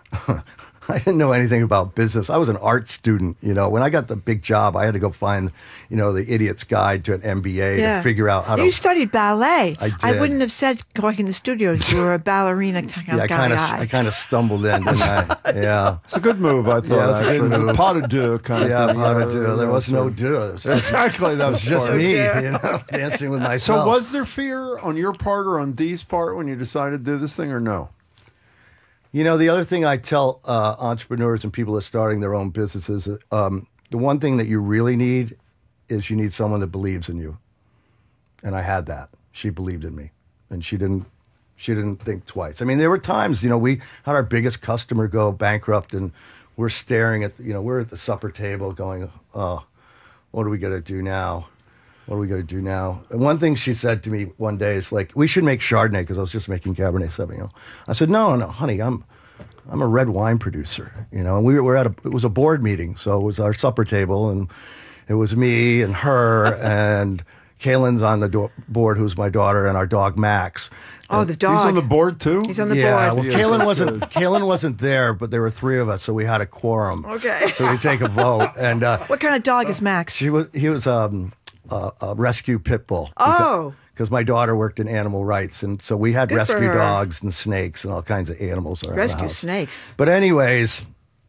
Speaker 11: I didn't know anything about business. I was an art student, you know. When I got the big job, I had to go find, you know, the idiot's guide to an M B A
Speaker 2: yeah.
Speaker 11: to figure out how
Speaker 2: you
Speaker 11: to...
Speaker 2: You studied ballet.
Speaker 11: I did.
Speaker 2: I wouldn't have said going in the studios you were a ballerina kind
Speaker 11: yeah,
Speaker 2: of
Speaker 11: I
Speaker 2: guy.
Speaker 11: kind of, I kind of stumbled in, didn't I? Yeah.
Speaker 3: It's a good move, I thought.
Speaker 11: Yeah, it's a good move.
Speaker 3: Pas de deux kind of
Speaker 11: yeah,
Speaker 3: thing.
Speaker 11: Yeah, pas de deux. There was no deux. It was just,
Speaker 3: exactly. That was,
Speaker 11: it was just me,
Speaker 2: do.
Speaker 11: you know, dancing with myself.
Speaker 3: So was there fear on your part or on Dee's part when you decided to do this thing, or no?
Speaker 11: You know, the other thing I tell uh, entrepreneurs and people that are starting their own businesses, um, the one thing that you really need is you need someone that believes in you. And I had that. She believed in me, and she didn't. She didn't think twice. I mean, there were times, you know, we had our biggest customer go bankrupt, and we're staring at, you know, we're at the supper table going, "Oh, what are we gonna do now? What are we going to do now?" And one thing she said to me one day is like, "We should make Chardonnay," because I was just making Cabernet Sauvignon. I said, "No, no, honey, I'm I'm a red wine producer, you know." And we were at a, it was a board meeting, so it was our supper table, and it was me and her and Kaylin's on the do- board, who's my daughter, and our dog Max.
Speaker 2: Oh,
Speaker 11: and
Speaker 2: the dog.
Speaker 3: He's on the board too?
Speaker 2: He's on the
Speaker 11: yeah,
Speaker 2: board.
Speaker 11: well, Kaylin wasn't Kaylin wasn't there, but there were three of us, so we had a quorum.
Speaker 2: Okay.
Speaker 11: So we take a vote, and uh,
Speaker 2: what kind of dog is Max?
Speaker 11: She was he was um. Uh, a rescue pit bull.
Speaker 2: Oh.
Speaker 11: Because my daughter worked in animal rights, and so we had
Speaker 2: Good for
Speaker 11: rescue
Speaker 2: her.
Speaker 11: dogs and snakes and all kinds of animals around the
Speaker 2: Rescue
Speaker 11: house.
Speaker 2: snakes.
Speaker 11: But anyways,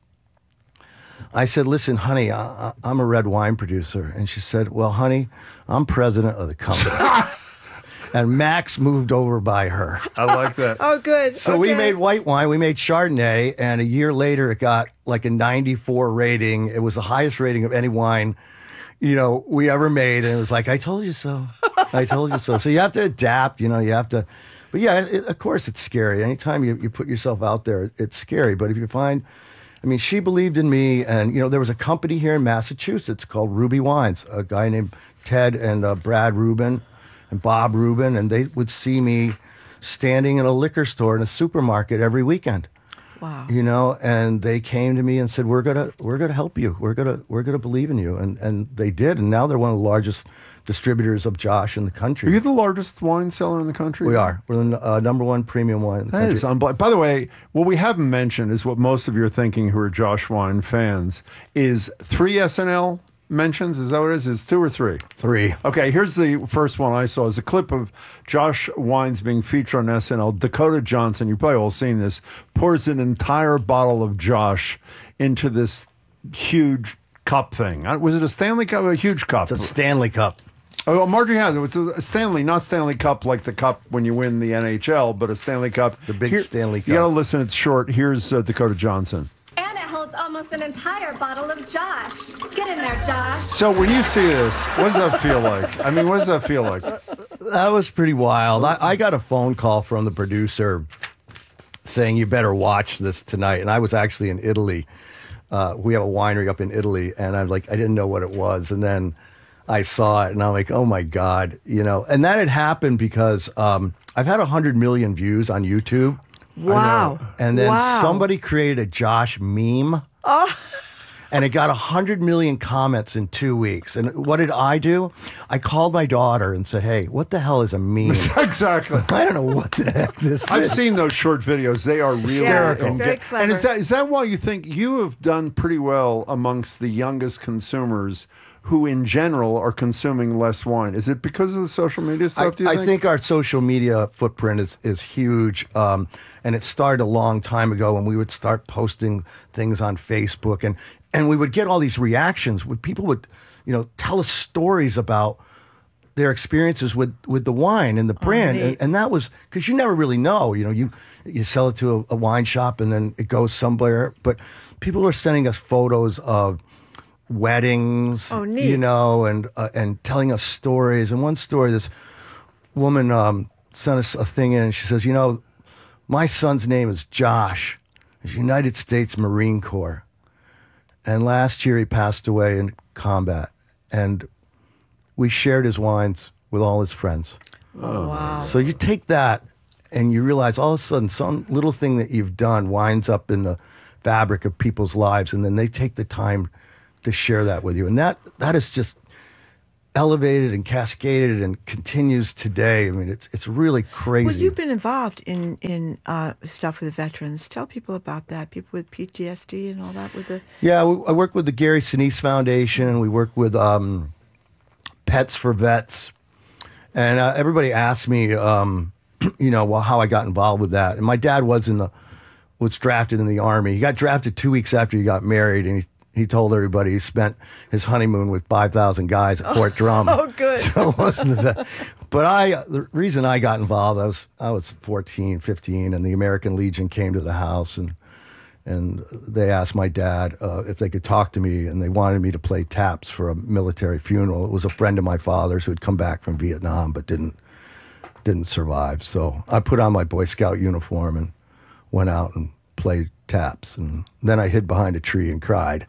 Speaker 11: I said, "Listen, honey, I, I, I'm a red wine producer." And she said, "Well, honey, I'm president of the company." And Max moved over by her.
Speaker 3: I like that.
Speaker 2: Oh, good.
Speaker 11: So
Speaker 2: okay.
Speaker 11: we made white wine. We made Chardonnay, and a year later, it got like a ninety-four rating. It was the highest rating of any wine, you know, we ever made. And it was like, "I told you so. I told you so." So you have to adapt, you know, you have to, but yeah, it, of course it's scary. Anytime you, you put yourself out there, it's scary. But if you find, I mean, she believed in me, and, you know, there was a company here in Massachusetts called Ruby Wines, a guy named Ted and uh, Brad Rubin and Bob Rubin, and they would see me standing in a liquor store in a supermarket every weekend.
Speaker 2: Wow.
Speaker 11: You know, and they came to me and said, "We're gonna, we're gonna help you. We're gonna, we're gonna believe in you." And and they did. And now they're one of the largest distributors of Josh in the country.
Speaker 3: Are you the largest wine seller in the country?
Speaker 11: We are. We're the uh, number one premium wine in the
Speaker 3: That
Speaker 11: country.
Speaker 3: is unbelievable. By the way, what we haven't mentioned is what most of you are thinking who are Josh Wine fans is three S N L mentions. Is that what it is? Is two or three?
Speaker 11: Three.
Speaker 3: Okay, here's the first one I saw. Is a clip of Josh Wines being featured on S N L. Dakota Johnson, you've probably all seen this, pours an entire bottle of Josh into this huge cup thing. Uh, Was it a Stanley Cup? A huge cup.
Speaker 11: It's a Stanley Cup.
Speaker 3: Oh, Marjorie has it. It's a Stanley, not Stanley Cup like the cup when you win the N H L, but a Stanley Cup.
Speaker 11: The big
Speaker 3: Here-
Speaker 11: Stanley
Speaker 3: You got to
Speaker 11: Cup.
Speaker 3: listen. It's short. Here's uh, Dakota Johnson.
Speaker 12: And it holds almost an entire bottle of Josh. Get in there, Josh.
Speaker 3: So when you see this, what does that feel like? I mean, what does that feel like?
Speaker 11: That was pretty wild. I, I got a phone call from the producer saying, "You better watch this tonight." And I was actually in Italy. Uh, we have a winery up in Italy, and I'm like, I didn't know what it was. And then I saw it, and I'm like, oh my God, you know. And that had happened because um, I've had one hundred million views on YouTube.
Speaker 2: Wow.
Speaker 11: And then
Speaker 2: Wow.
Speaker 11: somebody created a Josh meme.
Speaker 2: Oh.
Speaker 11: And it got one hundred million comments in two weeks. And what did I do? I called my daughter and said, hey, what the hell is a meme?
Speaker 3: Exactly.
Speaker 11: I don't know what the heck this
Speaker 3: I've
Speaker 11: is.
Speaker 3: I've seen those short videos. They are really
Speaker 2: hysterical.
Speaker 3: And,
Speaker 2: Very clever.
Speaker 3: and is that is that why you think you have done pretty well amongst the youngest consumers who in general are consuming less wine? Is it because of the social media stuff,
Speaker 11: I,
Speaker 3: do you
Speaker 11: I
Speaker 3: think?
Speaker 11: think our social media footprint is, is huge. Um, and it started a long time ago when we would start posting things on Facebook. And, and we would get all these reactions where people would, you know, tell us stories about their experiences with, with the wine and the brand.
Speaker 2: Oh,
Speaker 11: and, and that was because you never really know. You know, you, you sell it to a, a wine shop and then it goes somewhere. But people are sending us photos of weddings,
Speaker 2: oh, neat.
Speaker 11: you know, and uh, and telling us stories. And one story, this woman um, sent us a thing in, and she says, you know, my son's name is Josh. He's United States Marine Corps. And last year he passed away in combat. And we shared his wines with all his friends.
Speaker 2: Oh, wow.
Speaker 11: So you take that and you realize all of a sudden some little thing that you've done winds up in the fabric of people's lives, and then they take the time to share that with you. And that that is just elevated and cascaded and continues today. I mean, it's it's really crazy.
Speaker 2: Well, you've been involved in, in uh, stuff with veterans. Tell people about that, people with P T S D and all that. With the
Speaker 11: Yeah, we, I work with the Gary Sinise Foundation, and we work with um, Pets for Vets. And uh, everybody asks me, um, you know, well, how I got involved with that. And my dad was in the was drafted in the Army. He got drafted two weeks after he got married, and he He told everybody he spent his honeymoon with five thousand guys at Fort Drum.
Speaker 2: Oh, good.
Speaker 11: So it wasn't the best. But I, the reason I got involved, I was I was fourteen, fifteen, and the American Legion came to the house, and and they asked my dad uh, if they could talk to me, and they wanted me to play taps for a military funeral. It was a friend of my father's who had come back from Vietnam but didn't didn't survive. So I put on my Boy Scout uniform and went out and played taps, and then I hid behind a tree and cried.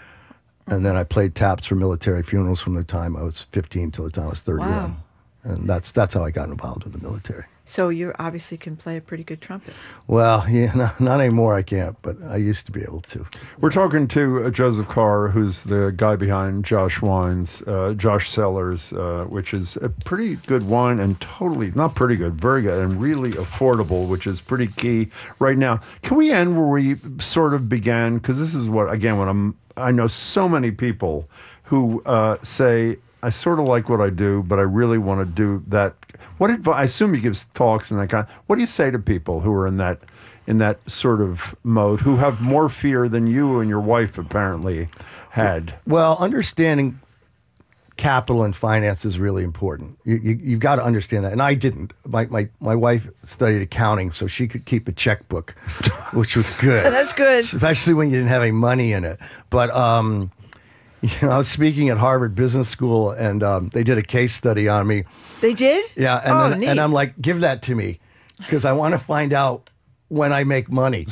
Speaker 11: And then I played taps for military funerals from the time I was fifteen till the time I was thirty-one.
Speaker 2: Wow.
Speaker 11: And that's that's how I got involved with the military.
Speaker 2: So you obviously can play a pretty good trumpet.
Speaker 11: Well, yeah, not, not anymore I can't, but I used to be able to.
Speaker 3: We're talking to uh, Joseph Carr, who's the guy behind Josh Wines, uh, Josh Cellars, uh, which is a pretty good wine and totally, not pretty good, very good, and really affordable, which is pretty key right now. Can we end where we sort of began? Because this is what, again, when I'm, I know so many people who uh, say, I sort of like what I do, but I really want to do that. What advice? I assume he gives talks and that kind. What do you say to people who are in that in that sort of mode, who have more fear than you and your wife apparently had?
Speaker 11: Well, understanding capital and finance is really important. You, you, you've got to understand that, and I didn't. My my my wife studied accounting, so she could keep a checkbook, which was good.
Speaker 2: That's good,
Speaker 11: especially when you didn't have any money in it. But um, you know, I was speaking at Harvard Business School, and um, they did a case study on me.
Speaker 2: They did?
Speaker 11: Yeah, and
Speaker 2: oh,
Speaker 11: then,
Speaker 2: neat.
Speaker 11: and I'm like, give that to me, because I want to find out when I make money.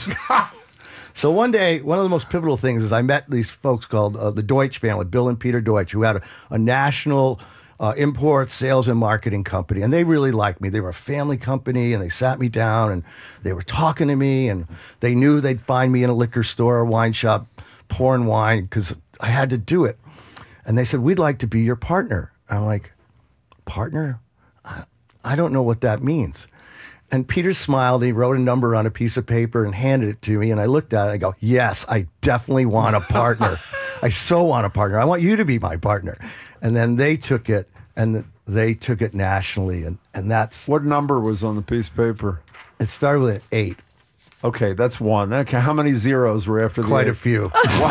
Speaker 11: So one day, one of the most pivotal things is I met these folks called uh, the Deutsch family, Bill and Peter Deutsch, who had a, a national uh, import, sales, and marketing company. And they really liked me. They were a family company, and they sat me down, and they were talking to me, and they knew they'd find me in a liquor store or wine shop pouring wine because I had to do it. And they said, we'd like to be your partner. I'm like, partner? I, I don't know what that means. And Peter smiled, and he wrote a number on a piece of paper and handed it to me. And I looked at it and I go, yes, I definitely want a partner. I so want a partner. I want you to be my partner. And then they took it, and they took it nationally. And, and that's...
Speaker 3: What number was on the piece of paper?
Speaker 11: It started with an eight.
Speaker 3: Okay, that's one. Okay, how many zeros were after the
Speaker 11: Quite
Speaker 3: eight?
Speaker 11: a few.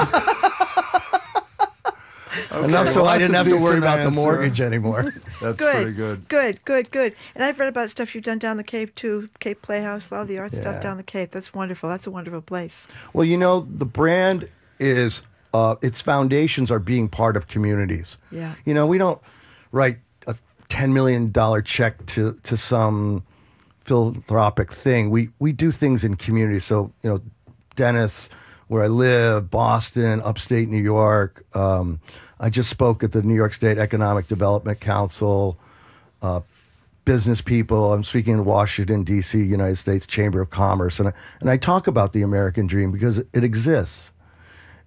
Speaker 3: Okay,
Speaker 11: Enough so
Speaker 3: well,
Speaker 11: I
Speaker 3: that's
Speaker 11: didn't
Speaker 3: a
Speaker 11: have to worry
Speaker 3: decent
Speaker 11: about the
Speaker 3: answer.
Speaker 11: mortgage anymore.
Speaker 3: That's
Speaker 2: good,
Speaker 3: pretty good.
Speaker 2: Good, good, good. And I've read about stuff you've done down the Cape too, Cape Playhouse, a lot of the art
Speaker 11: Yeah.
Speaker 2: stuff down the Cape. That's wonderful. That's a wonderful place.
Speaker 11: Well, you know, the brand is, uh, its foundations are being part of communities.
Speaker 2: Yeah.
Speaker 11: You know, we don't write a ten million dollars check to, to some philanthropic thing. We, we do things in communities. So, you know, Dennis, where I live, Boston, upstate New York. Um, I just spoke at the New York State Economic Development Council, uh, business people. I'm speaking in Washington, D C, United States Chamber of Commerce. And I, and I talk about the American dream because it exists.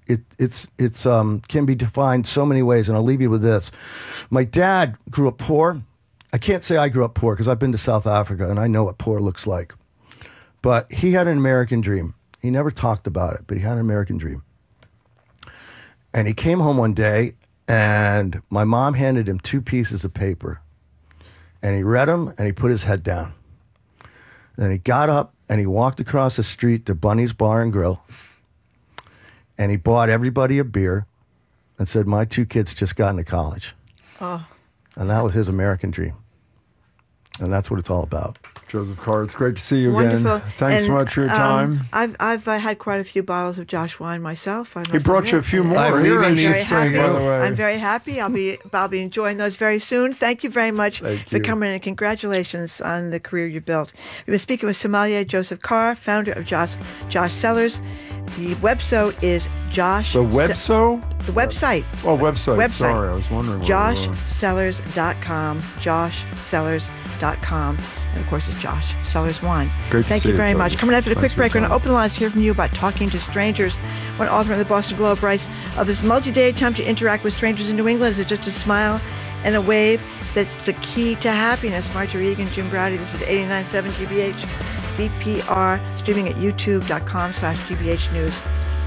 Speaker 11: it it's it's um can be defined so many ways, and I'll leave you with this. My dad grew up poor. I can't say I grew up poor because I've been to South Africa and I know what poor looks like. But he had an American dream. He never talked about it, but he had an American dream. And he came home one day, and my mom handed him two pieces of paper. And he read them, and he put his head down. Then he got up, and he walked across the street to Bunny's Bar and Grill. And he bought everybody a beer and said, my two kids just got into college.
Speaker 2: Oh.
Speaker 11: And that was his American dream. And that's what it's all about.
Speaker 3: Joseph Carr, it's great to see you
Speaker 2: Wonderful.
Speaker 3: again. Thanks
Speaker 2: and,
Speaker 3: so much for your time.
Speaker 2: Um, I've I've uh, had quite a few bottles of Josh wine myself. I
Speaker 3: He brought you a few more.
Speaker 11: I'm
Speaker 3: Here, I
Speaker 11: leaving
Speaker 3: should
Speaker 11: these
Speaker 3: say,
Speaker 2: happy.
Speaker 3: by the way.
Speaker 2: I'm very happy. I'll be I'll be enjoying those very soon. Thank you very much
Speaker 3: Thank
Speaker 2: for
Speaker 3: you.
Speaker 2: coming in, and congratulations on the career you built. We've been speaking with sommelier Joseph Carr, founder of Josh Josh Cellars. The website is Josh.
Speaker 3: The webso?
Speaker 2: The website.
Speaker 3: Oh, website.
Speaker 2: Website.
Speaker 3: Sorry, I was wondering. what
Speaker 2: josh
Speaker 3: it was.
Speaker 2: cellars dot com. josh cellars dot com. And of course, it's Josh Cellars Wine.
Speaker 3: Great to
Speaker 2: Thank
Speaker 3: see
Speaker 2: you
Speaker 3: you,
Speaker 2: very
Speaker 3: Joseph.
Speaker 2: much. Coming after the
Speaker 3: Thanks
Speaker 2: quick
Speaker 3: for
Speaker 2: break, we're
Speaker 3: your
Speaker 2: going to
Speaker 3: time.
Speaker 2: open the lines to hear from you about talking to strangers. One author of the Boston Globe writes of this multi-day attempt to interact with strangers in New England is it just a smile and a wave that's the key to happiness. Marjorie Egan, Jim Browdy. This is eighty-nine point seven G B H B P R, streaming at youtube dot com slash G B H News.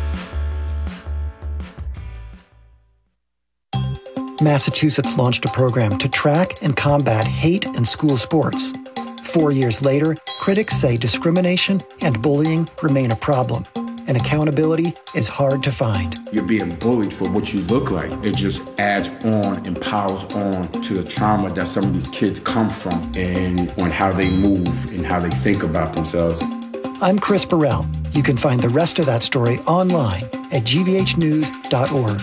Speaker 13: Massachusetts launched a program to track and combat hate in school sports. Four years later, critics say discrimination and bullying remain a problem, and accountability is hard to find.
Speaker 14: You're being bullied for what you look like. It just adds on and piles on to the trauma that some of these kids come from and on how they move and how they think about themselves.
Speaker 13: I'm Chris Burrell. You can find the rest of that story online at g b h news dot org.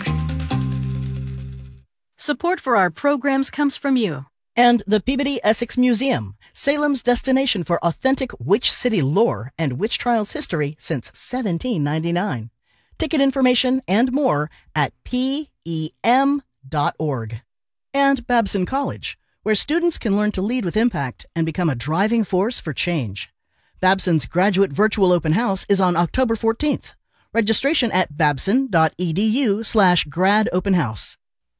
Speaker 5: Support for our programs comes from you.
Speaker 6: And the Peabody Essex Museum, Salem's destination for authentic witch city lore and witch trials history since seventeen ninety-nine. Ticket information and more at P E M dot org. And Babson College, where students can learn to lead with impact and become a driving force for change. Babson's graduate virtual open house is on October fourteenth. Registration at babson dot e d u slash grad open house.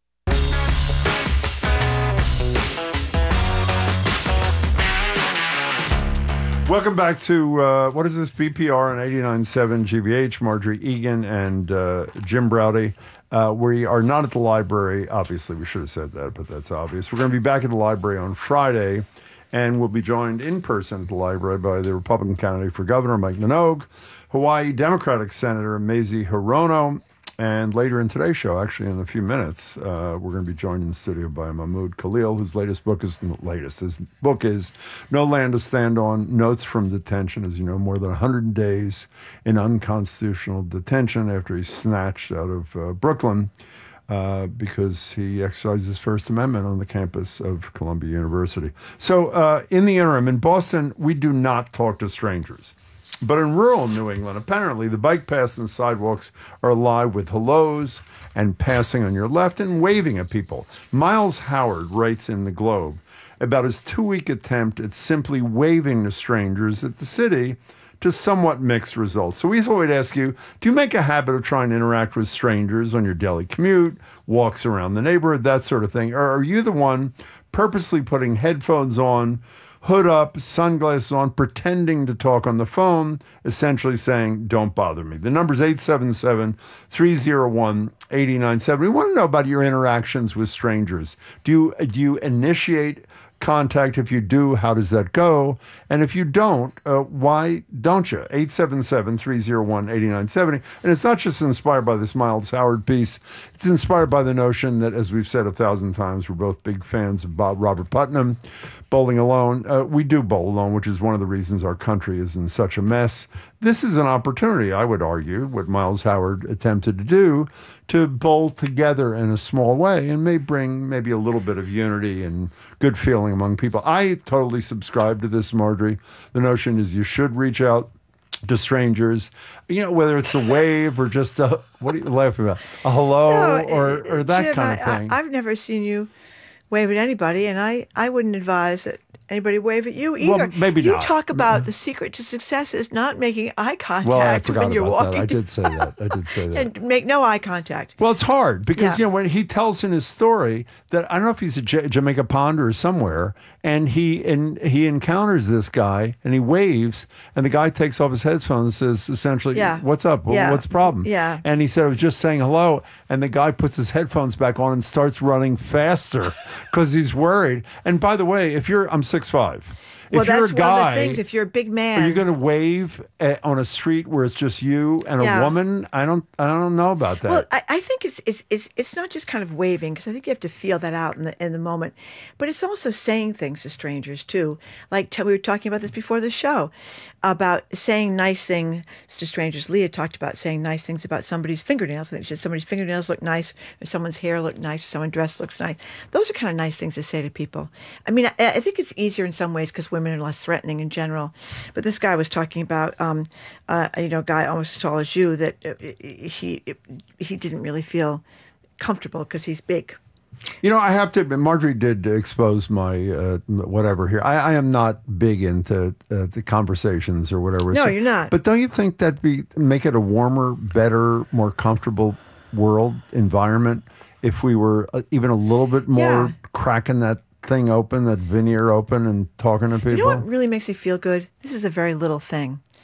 Speaker 3: Welcome back to, uh, what is this, B P R and eighty-nine point seven G B H, Marjorie Egan and uh, Jim Browdy. Uh, we are not at the library. Obviously, we should have said that, but that's obvious. We're going to be back at the library on Friday, and we'll be joined in person at the library by the Republican candidate for governor, Mike Minogue, Hawaii Democratic Senator Mazie Hirono, and later in today's show, actually in a few minutes, uh, we're going to be joined in the studio by Mahmoud Khalil, whose latest book is, latest, his book is No Land to Stand On, Notes from Detention. As you know, more than one hundred days in unconstitutional detention after he's snatched out of uh, Brooklyn uh, because he exercised his First Amendment on the campus of Columbia University. So uh, in the interim, in Boston, we do not talk to strangers. But in rural New England, apparently, the bike paths and sidewalks are alive with hellos and passing on your left and waving at people. Miles Howard writes in the Globe about his two-week attempt at simply waving to strangers at the city to somewhat mixed results. So we thought we'd ask you, do you make a habit of trying to interact with strangers on your daily commute, walks around the neighborhood, that sort of thing? Or are you the one purposely putting headphones on, hood up, sunglasses on, pretending to talk on the phone, essentially saying, don't bother me? The number's eight seven seven, three oh one, eight nine seven. We want to know about your interactions with strangers. Do you, do you initiate contact? If you do, how does that go? And if you don't, uh, why don't you? eight seven seven, three oh one, eight nine seven. And it's not just inspired by this Miles Howard piece. It's inspired by the notion that, as we've said a thousand times, we're both big fans of Bob Robert Putnam, bowling alone. Uh, we do bowl alone, which is one of the reasons our country is in such a mess. This is an opportunity, I would argue, what Miles Howard attempted to do, to bowl together in a small way and may bring maybe a little bit of unity and good feeling among people. I totally subscribe to this, Marjorie. The notion is you should reach out to strangers, you know, whether it's a wave or just a, what are you laughing about? A hello
Speaker 2: No,
Speaker 3: or, or that
Speaker 2: Jim,
Speaker 3: kind of
Speaker 2: I,
Speaker 3: thing.
Speaker 2: I, I've never seen you wave at anybody, and I, I wouldn't advise that anybody wave at you either.
Speaker 3: Well, maybe
Speaker 2: you
Speaker 3: not.
Speaker 2: talk about the secret to success is not making eye contact
Speaker 3: Well, I forgot
Speaker 2: when you're
Speaker 3: about
Speaker 2: walking.
Speaker 3: that. I did say that. I did say that.
Speaker 2: And make no eye contact.
Speaker 3: Well, it's hard because,
Speaker 2: Yeah.
Speaker 3: you know, when he tells in his story that, I don't know if he's at J- Jamaica Pond or somewhere, and he and he encounters this guy, and he waves, and the guy takes off his headphones and says, essentially,
Speaker 2: Yeah.
Speaker 3: what's up?
Speaker 2: Yeah.
Speaker 3: What's the problem?
Speaker 2: Yeah.
Speaker 3: And he said, I was just saying hello, and the guy puts his headphones back on and starts running faster because he's worried. And by the way, if you're, I'm six five.
Speaker 2: Well,
Speaker 3: if you're
Speaker 2: that's
Speaker 3: a guy,
Speaker 2: one of the things. If you're a big man,
Speaker 3: are you going to wave at, on a street where it's just you and
Speaker 2: Yeah.
Speaker 3: a woman? I don't. I don't know about that.
Speaker 2: Well, I, I think it's it's it's it's not just kind of waving, because I think you have to feel that out in the in the moment, but it's also saying things to strangers too. Like t- we were talking about this before the show, about saying nice things to strangers. Leah talked about saying nice things about somebody's fingernails. I think she said somebody's fingernails look nice, or someone's hair look nice, or someone's dress looks nice. Those are kind of nice things to say to people. I mean, I, I think it's easier in some ways because women are less threatening in general. But this guy was talking about, um, uh, you know, a guy almost as tall as you, that uh, he he didn't really feel comfortable because he's big.
Speaker 3: You know, I have to admit, Marjorie did expose my uh, whatever here. I, I am not big into uh, the conversations or whatever.
Speaker 2: No,
Speaker 3: So-
Speaker 2: you're not.
Speaker 3: But don't you think that'd be make it a warmer, better, more comfortable world environment if we were uh, even a little bit more
Speaker 2: Yeah.
Speaker 3: cracking that thing open, that veneer open, and talking to people?
Speaker 2: You know what really makes me feel good? This is a very little thing.